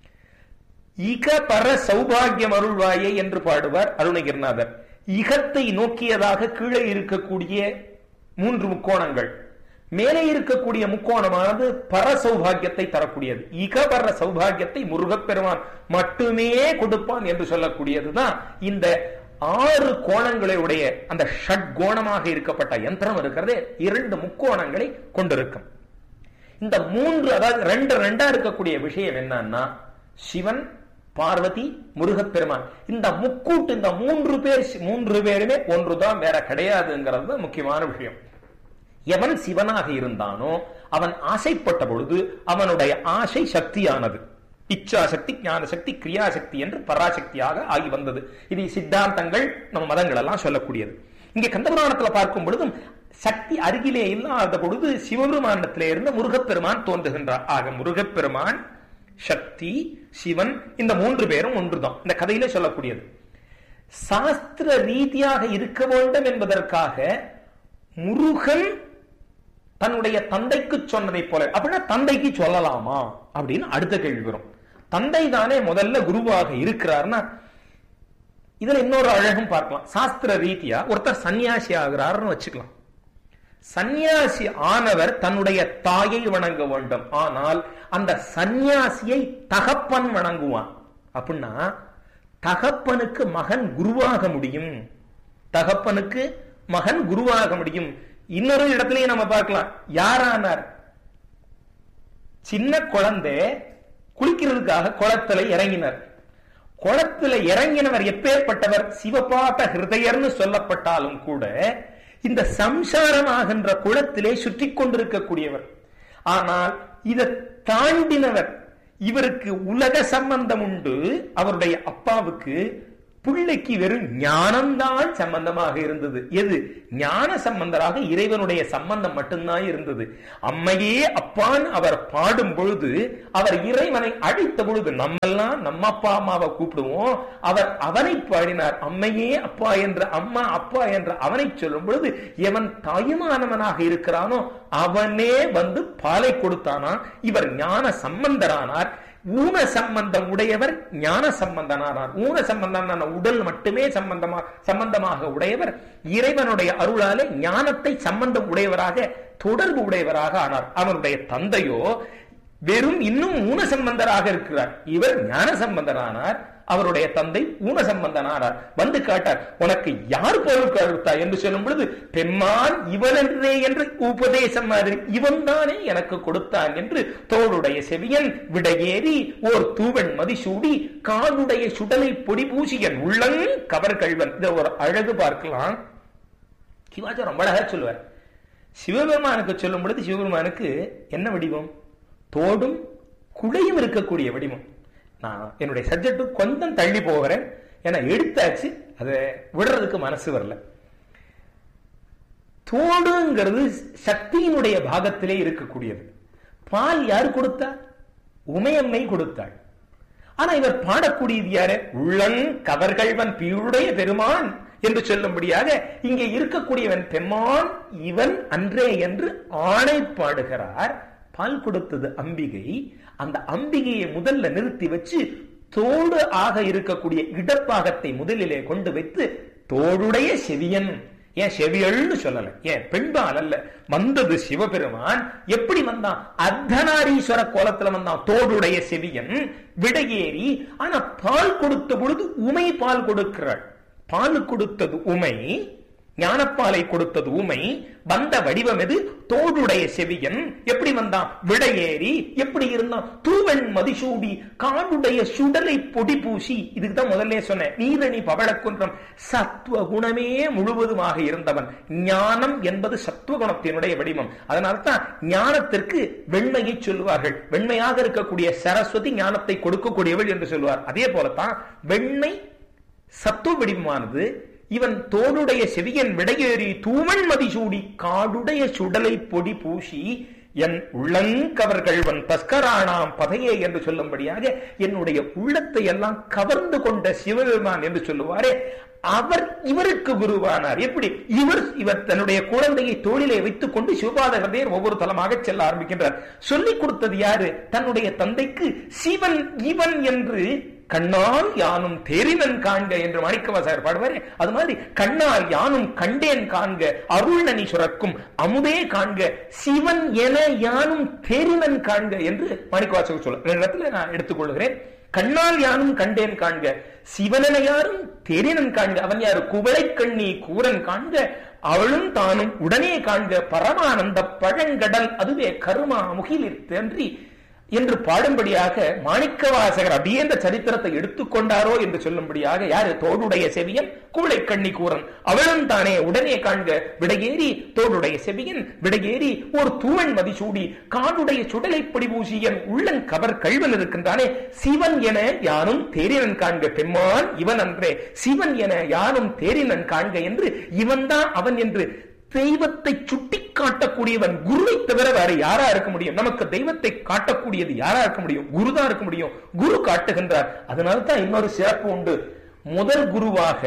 இக பர சௌபாகியம் அருள்வாயே என்று பாடுவார் அருணகிரிநாதர். இகத்தை நோக்கியதாக கீழே இருக்கக்கூடிய மூன்று முக்கோணங்கள், மேலே இருக்கக்கூடிய முக்கோணமானது பர சௌபாகியத்தை தரக்கூடியது. இக பர சௌபாகியத்தை முருகப்பெருமான் மட்டுமே கொடுப்பான் என்று சொல்லக்கூடியதுதான் இந்த 6 கோணங்களுடைய அந்த ஷட்கோணமாக இருக்கப்பட்ட யந்திரம் இருக்கிறது. 2 முக்கோணங்களை கொண்டிருக்கும். இந்த 3, அதாவது 2 இருக்கக்கூடிய விஷயம் என்னன்னா, சிவன், பார்வதி, முருகப்பெருமான். இந்த முக்கூட்டு, இந்த 3 பேருமே ஒன்றுதான், வேற கிடையாதுங்கிறது முக்கியமான விஷயம். எவன் சிவனாக இருந்தானோ அவன் ஆசைப்பட்ட பொழுது அவனுடைய ஆசை சக்தியானது. இச்சா சக்தி, ஞான சக்தி, கிரியாசக்தி என்று பராசக்தியாக ஆகி வந்தது. இது சித்தாந்தங்கள் நம்ம மதங்கள் எல்லாம் சொல்லக்கூடியது. இங்கே கந்தபுராணத்துல பார்க்கும் பொழுதும் சக்தி அருகிலே இல்லாத பொழுது சிவபெருமானத்திலே இருந்து முருகப்பெருமான் தோன்றுகின்றார். ஆக முருகப்பெருமான், சக்தி, சிவன், இந்த 3 பேரும் ஒன்றுதான் இந்த கதையிலே சொல்லக்கூடியது. சாஸ்திர ரீதியாக இருக்க வேண்டும் என்பதற்காக முருகன் தன்னுடைய தந்தைக்கு சொன்னதை போல, அப்படின்னா தந்தைக்கு சொல்லலாமா அப்படின்னு அடுத்த கேள்வி வரும். தந்தை தானே முதல்ல குருவாக இருக்கிறார்னா இதுல இன்னொரு அழகும் பார்க்கலாம். சாஸ்திர ரீதியா ஒருத்தர் சன்னியாசி ஆகிறார்னு வச்சுக்கலாம். சன்னியாசி ஆனவர் தன்னுடைய தாயை வணங்க வேண்டும். ஆனால் அந்த சன்னியாசியை தகப்பன் வணங்குவான். அப்படின்னா தகப்பனுக்கு மகன் குருவாக முடியும், தகப்பனுக்கு மகன் குருவாக முடியும். இன்னொரு இடத்துலயும் நம்ம பார்க்கலாம். யாரானார்? சின்ன குழந்தை குளிக்கிறதுக்காக குளத்துல இறங்கினார். குளத்துல இறங்கினவர் எப்பேற்பட்டவர்? சிவபாத ஹிருதயர்னு சொல்லப்பட்டாலும் கூட இந்த சம்சாரமாகின்ற குளத்திலே சுற்றி கொண்டிருக்கக்கூடியவர். ஆனால் இதை தாண்டினவர். இவருக்கு உலக சம்பந்தம் உண்டு. அவருடைய அப்பாவுக்கு பிள்ளைக்கு வெறும் ஞானம்தான் சம்பந்தமாக இருந்தது. எது? ஞான சம்பந்தராக இறைவனுடைய சம்பந்தம் மட்டும்தான் இருந்தது. அம்மையே அப்பான் அவர் பாடும் பொழுது, அவர் இறைவனை அழைத்த பொழுது, நம்மெல்லாம் நம்ம அப்பா அம்மாவை கூப்பிடுவோம், அவர் அவனை பாடினார். அம்மையே அப்பா என்ற, அம்மா அப்பா என்ற அவனை சொல்லும் பொழுது, எவன் தாயுமானவனாக இருக்கிறானோ அவனே வந்து பாலை கொடுத்தானா. இவர் ஞான சம்பந்தரானார். ஊன சம்பந்தம் உடையவர் ஞான சம்பந்தனானார். ஊன சம்பந்தமான உடல் மட்டுமே சம்பந்தமாக உடையவர் இறைவனுடைய அருளாலே ஞானத்தை சம்பந்தம் உடையவராக, தொடர்பு உடையவராக ஆனார். அவனுடைய தந்தையோ வெறும் இன்னும் ஊன சம்பந்தராக இருக்கிறார். இவர் ஞான சம்பந்தனானார். அவருடைய தந்தை ஊன சம்பந்தனானார். வந்து காட்டார், உனக்கு யார் பொருள் கருத்தா என்று சொல்லும் பொழுது, பெம்மான் இவனன்றே என்று உபதேசம் மாதிரி இவன் தானே எனக்கு கொடுத்தான் என்று தோளுடைய செவியன் விடையேறி ஓர் தூவன் மதிசூடி காலுடைய சுடலை பொடி பூசியன் உள்ளங் கவர் கல்வன். இதை ஒரு அழகு பார்க்கலாம். சிவாச்சாரம் ரொம்ப அழகா சொல்லுவார். சிவபெருமானுக்கு சொல்லும் பொழுது, சிவபெருமானுக்கு என்ன வடிவம்? தோடும் குடையும் இருக்கக்கூடிய வடிவம். நான் என்னுடைய சப்ஜெக்ட் கொஞ்சம் தள்ளி போகிறேன், ஏன்னா எடுத்தாச்சு, அதை விடுறதுக்கு மனசு வரல. தோடுங்கிறது சக்தியினுடைய பாகத்திலே இருக்கக்கூடியது. பால் யார் கொடுத்தார்? உமையம்மை கொடுத்தாள். ஆனா இவர் பாடக்கூடியது யாரு? உள்ளங் கவர்கள்வன் பீழுடைய பெருமான் என்று சொல்லும்படியாக இங்கே இருக்கக்கூடியவன் பெம்மான் இவன் அன்றே என்று ஆணை பாடுகிறார். பால் கொடுத்தது அம்பிகை. அந்த அம்பிகையை முதல்ல நிறுத்தி வச்சு தோடு ஆக இருக்கக்கூடிய இடப்பாகத்தை முதலிலே கொண்டு வைத்து தோடுடைய செவியன், ஏன் செவியல்னு சொல்லல, ஏன் பெண்பால் அல்ல, வந்தது சிவபெருமான். எப்படி வந்தான்? அர்த்தநாரீஸ்வர கோலத்துல வந்தான். தோடுடைய செவியன் விடையேறி. ஆனா பால் கொடுத்த பொழுது உமை பால் கொடுக்கிறாள். பால் கொடுத்தது உமை, ஞானப்பாலை கொடுத்தது உமை. வந்த வடிவம் எது? தோடுடைய செவியன். எப்படி வந்தான்? விடையேறி. எப்படி இருந்தான்? தூவன் மதிசூடி காடுடைய சுடலை பொடி பூசி. இதுக்குதான் முதல்ல சொன்னேன், நீரணி பவழக்குன்றம் சத்துவ குணமே முழுவதுமாக இருந்தவன். ஞானம் என்பது சத்துவ குணத்தினுடைய வடிவம். அதனால்தான் ஞானத்திற்கு வெண்மையை சொல்லுவார்கள். வெண்மையாக இருக்கக்கூடிய சரஸ்வதி ஞானத்தை கொடுக்கக்கூடியவள் என்று சொல்லுவார். அதே போலத்தான் வெண்மை சத்துவ வடிவமானது. இவன் தோடுடைய செவியன் விடையேறி தூவன் மதிசூடி காடுடைய சுடலை பொடி பூசி என் உள்ளங்கவர்கள்வன் தஸ்கரானாம் பதையே என்று சொல்லும்படியாக என்னுடைய உள்ளத்தை எல்லாம் கவர்ந்து கொண்ட சிவபெருமான் என்று சொல்லுவாரே, அவர் இவருக்கு குருவானார். எப்படி? இவர் தன்னுடைய குழந்தையை தோளிலே வைத்துக் கொண்டு சிவபாதகர் ஒவ்வொரு தலமாக செல்ல ஆரம்பிக்கின்றார். சொல்லிக் கொடுத்தது யாரு? தன்னுடைய தந்தைக்கு சிவன் இவன் என்று கண்ணால் யானும் தேரினன் காண்க என்று மாணிக்கவாசகர் பாடுவாரே, அது மாதிரி கண்ணால் யானும் கண்டேன் காண்க அருள்நனி சுரக்கும் அமுதே காண்க சிவன் என யானும் தேரினன் காண்க என்று மாணிக்கவாசகர் சொல்ல. இடத்துல நான் எடுத்துக்கொள்கிறேன். கண்ணால் யானும் கண்டேன் காண்க, சிவனென யாரும் தேரினன் காண்க. அவன் யாரு? குவளை கண்ணி கூரன் காண்க அவளும் தானும் உடனே காண்க பரமானந்த பழங்கடல் அதுவே கருமா முகிலிற் தன்றி என்று பாடும்படியாக மாணிக்கவாசகர் அப்படியே இந்த சரித்திரத்தை எடுத்துக்கொண்டாரோ என்று சொல்லும்படியாக யாரு? தோடுடைய செவியன் கூளை கண்ணி கூறன் அவளும் தானே உடனே காண்க விடையேறி தோடுடைய செவியன் விடையேறி ஒரு தூவன் மதிசூடி காடுடைய சுடலை படிபூசியன் உள்ளன் கவர் கல்வன் இருக்கின்றானே சிவன் என யானும் தேரினன் காண்க பெம்மான் இவன் அன்றே சிவன் என யானும் தேரினன் காண்க என்று இவன்தான் அவன் என்று தெய்வத்தை சுட்டி காட்டக்கூடியவன் குருவை தவிர வேற யாரா இருக்க முடியும்? நமக்கு தெய்வத்தை காட்டக்கூடியது யாரா இருக்க முடியும்? குருதான் இருக்க முடியும். குரு காட்டுகின்றார். அதனால்தான் இன்னொரு சிறப்பு உண்டு. முதல் குருவாக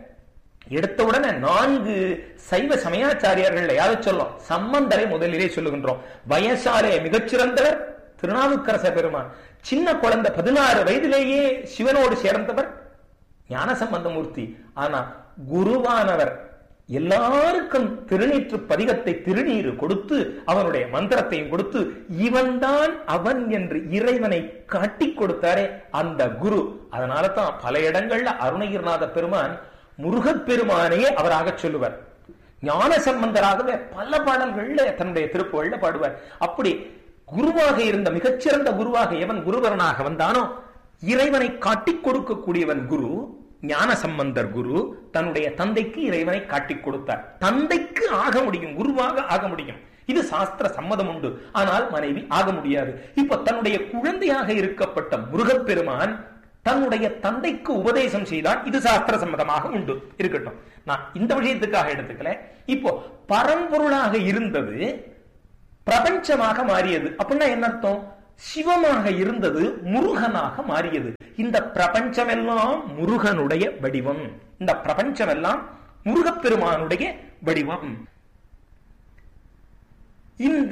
எடுத்தவுடனே 4 சைவ சமயாச்சாரியர்கள் யாரை சொல்லும்? சம்பந்தரை முதலிலே சொல்லுகின்றோம். வயசாலே மிகச்சிறந்தவர் திருநாவுக்கரச பெருமான். சின்ன குழந்தை 16 வயதிலேயே சிவனோடு சேர்ந்தவர் ஞானசம்பந்தமூர்த்தி. ஆனா குருவானவர் எல்லாருக்கும் திருநீற்று பதிகத்தை திருநீரு கொடுத்து அவனுடைய மந்திரத்தையும் கொடுத்து இவன்தான் அவன் என்று இறைவனை காட்டிக் கொடுத்தாரே அந்த குரு. அதனால தான் பல இடங்கள்ல அருணகிரிநாத பெருமான் முருகப்பெருமானையே அவராக சொல்லுவார். ஞான சம்பந்தராகவே பல பாடல்கள்ல தன்னுடைய திருப்புகள்ல பாடுவார். அப்படி குருவாக இருந்த மிகச்சிறந்த குருவாக எவன் குருவரனாக வந்தானோ இறைவனை காட்டிக் கொடுக்கக்கூடியவன் குரு. ஞான சம்பந்தர் குரு தன்னுடைய தந்தைக்கு இறைவனை காட்டிக் கொடுத்தார். தந்தைக்கு ஆக முடியும், குருவாக ஆக முடியும், இது சாஸ்திர சம்மதம் உண்டு. ஆனால் மனைவி ஆக முடியாது. இப்ப தன்னுடைய குழந்தையாக இருக்கப்பட்ட முருகப்பெருமான் தன்னுடைய தந்தைக்கு உபதேசம் செய்தால் இது சாஸ்திர சம்மதமாக உண்டு. இருக்கட்டும், நான் இந்த விஷயத்துக்காக எடுத்துக்கல. இப்போ பரம்பொருளாக இருந்தது பிரபஞ்சமாக மாறியது அப்படின்னா என்ன அர்த்தம்? சிவமாக இருந்தது முருகனாக மாறியது. இந்த பிரபஞ்சமெல்லாம் முருகனுடைய வடிவம், இந்த பிரபஞ்சமெல்லாம் முருகப்பெருமானுடைய வடிவம். இந்த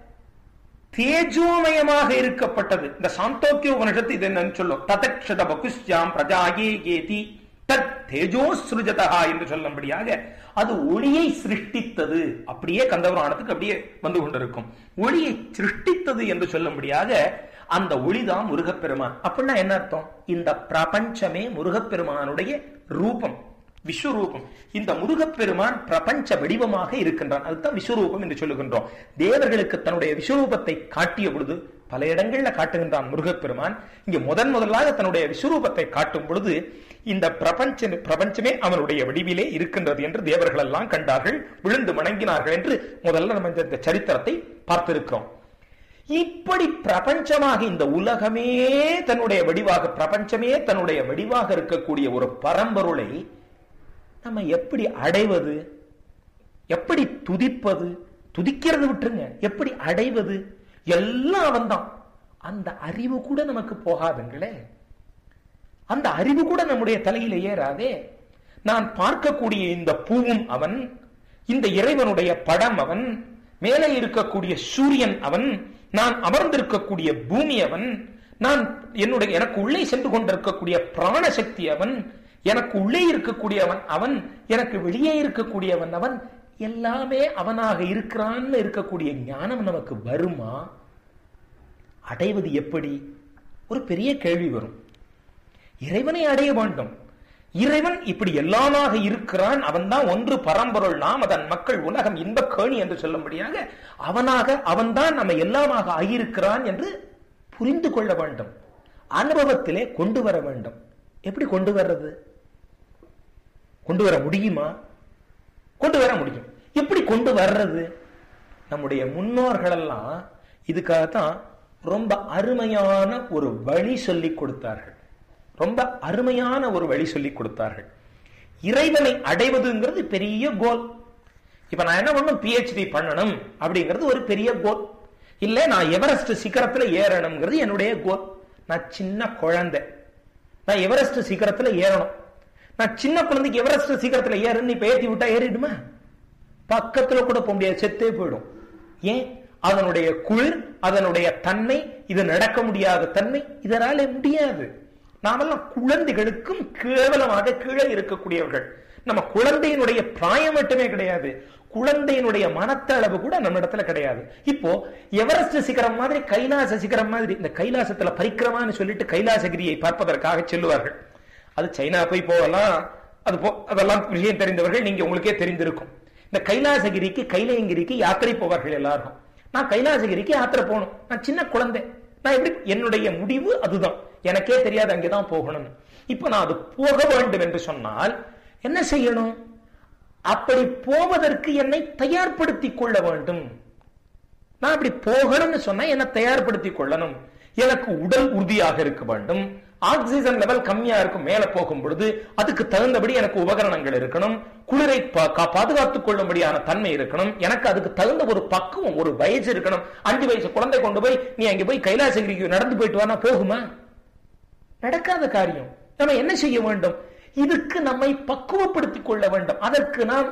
தேஜோமயமாக இருக்கப்பட்டது. இந்த சாந்தோக்கிய உபனிஷத்து இது என்னன்னு சொல்லும், ததக்ஷத பகுஷ்யாம் பிரஜாயே கேதி தத் தேஜோஸ்ருஜதா என்று சொல்லும்படியாக அது ஒளியை சிருஷ்டித்தது. அப்படியே கந்தபுராணத்துக்கு அப்படியே வந்து கொண்டிருக்கும். ஒளியை சிருஷ்டித்தது என்று சொல்லும்படியாக அந்த ஒளிதான் முருகப்பெருமான். அப்படின்னா என்ன அர்த்தம்? இந்த பிரபஞ்சமே முருகப்பெருமானுடைய ரூபம், விஸ்வரூபம். இந்த முருகப்பெருமான் பிரபஞ்ச வடிவமாக இருக்கின்றான். அதுதான் விஸ்வரூபம் என்று சொல்லுகின்றோம். தேவர்களுக்கு தன்னுடைய விஸ்வரூபத்தை காட்டிய பொழுது பல இடங்கள்ல காட்டுகின்றான் முருகப்பெருமான். இங்க முதலாக தன்னுடைய விஸ்வரூபத்தை காட்டும் பொழுது இந்த பிரபஞ்சமே அவனுடைய வடிவிலே இருக்கின்றது என்று தேவர்கள் எல்லாம் கண்டார்கள், விழுந்து வணங்கினார்கள் என்று முதல்ல நம்ம இந்த சரித்திரத்தை பார்த்திருக்கிறோம். இப்படி பிரபஞ்சமாக இந்த உலகமே தன்னுடைய வடிவாக, பிரபஞ்சமே தன்னுடைய வடிவாக இருக்கக்கூடிய ஒரு பரம்பொருளை நம்ம எப்படி அடைவது, எப்படி துதிப்பது? துதிக்கிறது விட்டுருங்க, எப்படி அடைவது? எல்லாம் அவன்தான். அந்த அறிவு கூட நமக்கு போகாதுங்களே, அந்த அறிவு கூட நம்முடைய தலையில ஏறாதே. நான் பார்க்கக்கூடிய இந்த பூவும் அவன், இந்த இறைவனுடைய படம் அவன், மேலே இருக்கக்கூடிய சூரியன் அவன், நான் அமர்ந்திருக்கக்கூடிய பூமி அவன், நான் எனக்கு உள்ளே சென்று கொண்டிருக்கக்கூடிய பிராணசக்தி அவன், எனக்கு உள்ளே இருக்கக்கூடியவன் அவன், எனக்கு வெளியே இருக்கக்கூடியவன் அவன், எல்லாமே அவனாக இருக்கிறான்னு இருக்கக்கூடிய ஞானம் நமக்கு வருமா? அடைவது எப்படி? ஒரு பெரிய கேள்வி வரும். இறைவனை அடைய வேண்டும். இறைவன் இப்படி எல்லாமாக இருக்கிறான், அவன் தான் ஒன்று பரம்பொருள், நாம் அதன் மக்கள், உலகம் இன்பக் கேணி என்று சொல்லும்படியாக அவன்தான் நம்ம எல்லாமாக ஆகியிருக்கிறான் என்று புரிந்து கொள்ள வேண்டும், அனுபவத்திலே கொண்டு வர வேண்டும். எப்படி கொண்டு வர்றது? கொண்டு வர முடியுமா? கொண்டு வர முடியும். எப்படி கொண்டு வர்றது? நம்முடைய முன்னோர்கள் எல்லாம் இதுக்காகத்தான் ரொம்ப அருமையான ஒரு வழி சொல்லிக் கொடுத்தார்கள். ரொம்ப அருமையான ஒரு வழி சொல்லிக் கொடுத்தார்கள். இறைவனை அடைவதுங்கிறது பெரிய கோல். இப்ப நான் என்ன பண்ணணும்? PhD பண்ணணும் அப்படிங்கிறது ஒரு பெரிய கோல். இல்ல நான் எவரெஸ்ட் சிகரத்துல ஏறணுங்கிறது என்னுடைய கோல். நான் சின்ன குழந்தை, நான் எவரெஸ்ட் சிகரத்துல ஏறணும். நான் சின்ன குழந்தைக்கு எவரெஸ்ட் சிகரத்துல ஏறுன்னு இப்ப ஏற்றி விட்டா ஏறிடுமா? பக்கத்துல கூட போக முடியாது, செத்தே போயிடும். ஏன்? அதனுடைய குளிர், அதனுடைய தன்மை, இது நடக்க முடியாத தன்மை, இதனால முடியாது. நாமெல்லாம் குழந்தைகளுக்கும் கேவலமாக கீழே இருக்கக்கூடியவர்கள். நம்ம குழந்தையினுடைய பிராயம் மட்டுமே கிடையாது, குழந்தையினுடைய மனத்தளவு கூட நம்ம இடத்துல கிடையாது. இப்போ எவரெஸ்ட் சிகரம் மாதிரி, கைலாச சிகரம் மாதிரி, இந்த கைலாசத்துல பரிக்கிரமான்னு சொல்லிட்டு கைலாசகிரியை பார்ப்பதற்காக செல்லுவார்கள். அது சைனா போய் போகலாம், அதெல்லாம் விஷயம் தெரிந்தவர்கள், நீங்க உங்களுக்கே தெரிந்திருக்கும். இந்த கைலாசகிரிக்கு, கைலயங்கிரிக்கு யாத்திரை போவார்கள் எல்லாரும். நான் கைலாசகிரிக்கு யாத்திரை போகணும், நான் சின்ன குழந்தை, நான் எப்படி, என்னுடைய முடிவு அதுதான், எனக்கே தெரியாது அங்கேதான் போகணும். இப்ப நான் அது போக வேண்டும் என்று சொன்னால் என்ன செய்யணும்? அப்படி போவதற்கு என்னை தயார்படுத்திக் கொள்ள வேண்டும். நான் அப்படி போகணும்னு சொன்னா என்ன தயார்படுத்திக் கொள்ளணும். எனக்கு உடல் உறுதியாக இருக்க வேண்டும். ஆக்சிஜன் லெவல் கம்மியா இருக்கும் மேல போகும் பொழுது, அதுக்கு தகுந்தபடி எனக்கு உபகரணங்கள் இருக்கணும். குளிரை பாதுகாத்துக் கொள்ளும்படியான தன்மை இருக்கணும். எனக்கு அதுக்கு தகுந்த ஒரு பக்குவம், ஒரு வயசு இருக்கணும். 5 வயசு குழந்தை கொண்டு போய் நீ அங்க போய் கைலாசகிரிக்கு நடந்து போயிட்டு வானா போகுமா? நடக்காத காரியம். நம்ம என்ன செய்ய வேண்டும்? இதுக்கு நம்மை பக்குவப்படுத்திக் கொள்ள வேண்டும். அதற்கு நாம்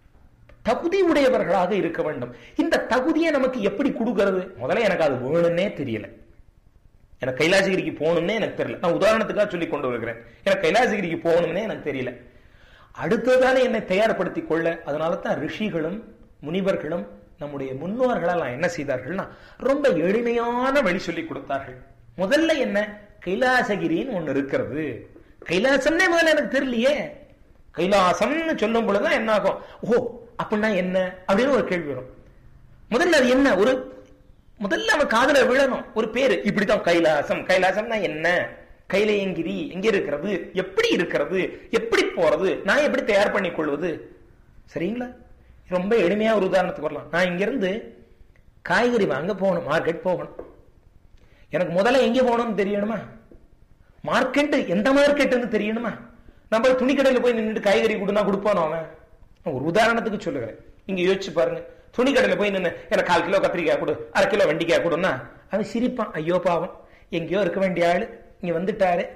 தகுதி உடையவர்களாக இருக்க வேண்டும். இந்த தகுதியை நமக்கு எப்படி கொடுக்கிறது? முதல்ல எனக்கு அது வேணும்னே தெரியல, எனக்கு கைலாசகிரிக்கு போகணும்னே எனக்கு தெரியல. நான் உதாரணத்துக்காக சொல்லி கொண்டு வருகிறேன். எனக்கு கைலாசகிரிக்கு போகணும்னே எனக்கு தெரியல. அடுத்ததானே என்னை தயார்படுத்திக் கொள்ள. அதனால தான் ரிஷிகளும் முனிவர்களும் நம்முடைய முன்னோர்களெல்லாம் என்ன செய்தார்கள்னா ரொம்ப எளிமையான வழி சொல்லி கொடுத்தார்கள். முதல்ல என்ன? கைலாசகிரின்னு ஒண்ணு இருக்கிறது. கைலாசம்னே முதல்ல எனக்கு தெரியலையே. கைலாசம்னு சொல்லும் பொழுதுதான் என்ன ஆகும்? ஓ அப்படின்னா என்ன அப்படின்னு ஒரு கேள்வி வரும். முதல்ல அது என்ன? முதல்ல அவன் காதுல விழணும் ஒரு பேரு. இப்படித்தான் கைலாசம். கைலாசம்னா என்ன? கைலையங்கிரி எங்க இருக்கிறது, எப்படி இருக்கிறது, எப்படி போறது, நான் எப்படி தயார் பண்ணி கொள்வது? சரிங்களா? ரொம்ப எளிமையா ஒரு உதாரணத்துக்கு வரலாம். நான் இங்க இருந்து காய்கறி வாங்க போகணும், மார்க்கெட் போகணும். எனக்கு முதல்ல எங்க போகணும்னு தெரியணுமா? மார்க்கெட் எந்த மார்க்கெட்னு தெரியணுமா? நம்ம துணிக்கடையில போய் நின்றுட்டு காய்கறி கொடுனா கொடுப்பானோ அவன்? ஒரு உதாரணத்துக்கு சொல்லுகிறேன், இங்க யோசிச்சு பாருங்க. துணிக்கடையில போய் நின்று எனக்கு 1/4 கிலோ கத்திரிக்காய் கொடு, 1/2 கிலோ வெண்டிக்காய் கொடுன்னா அவன் சிரிப்பான். ஐயோ பாவம், எங்கேயோ இருக்க வேண்டிய ஆளு இங்க வந்துட்டாரு,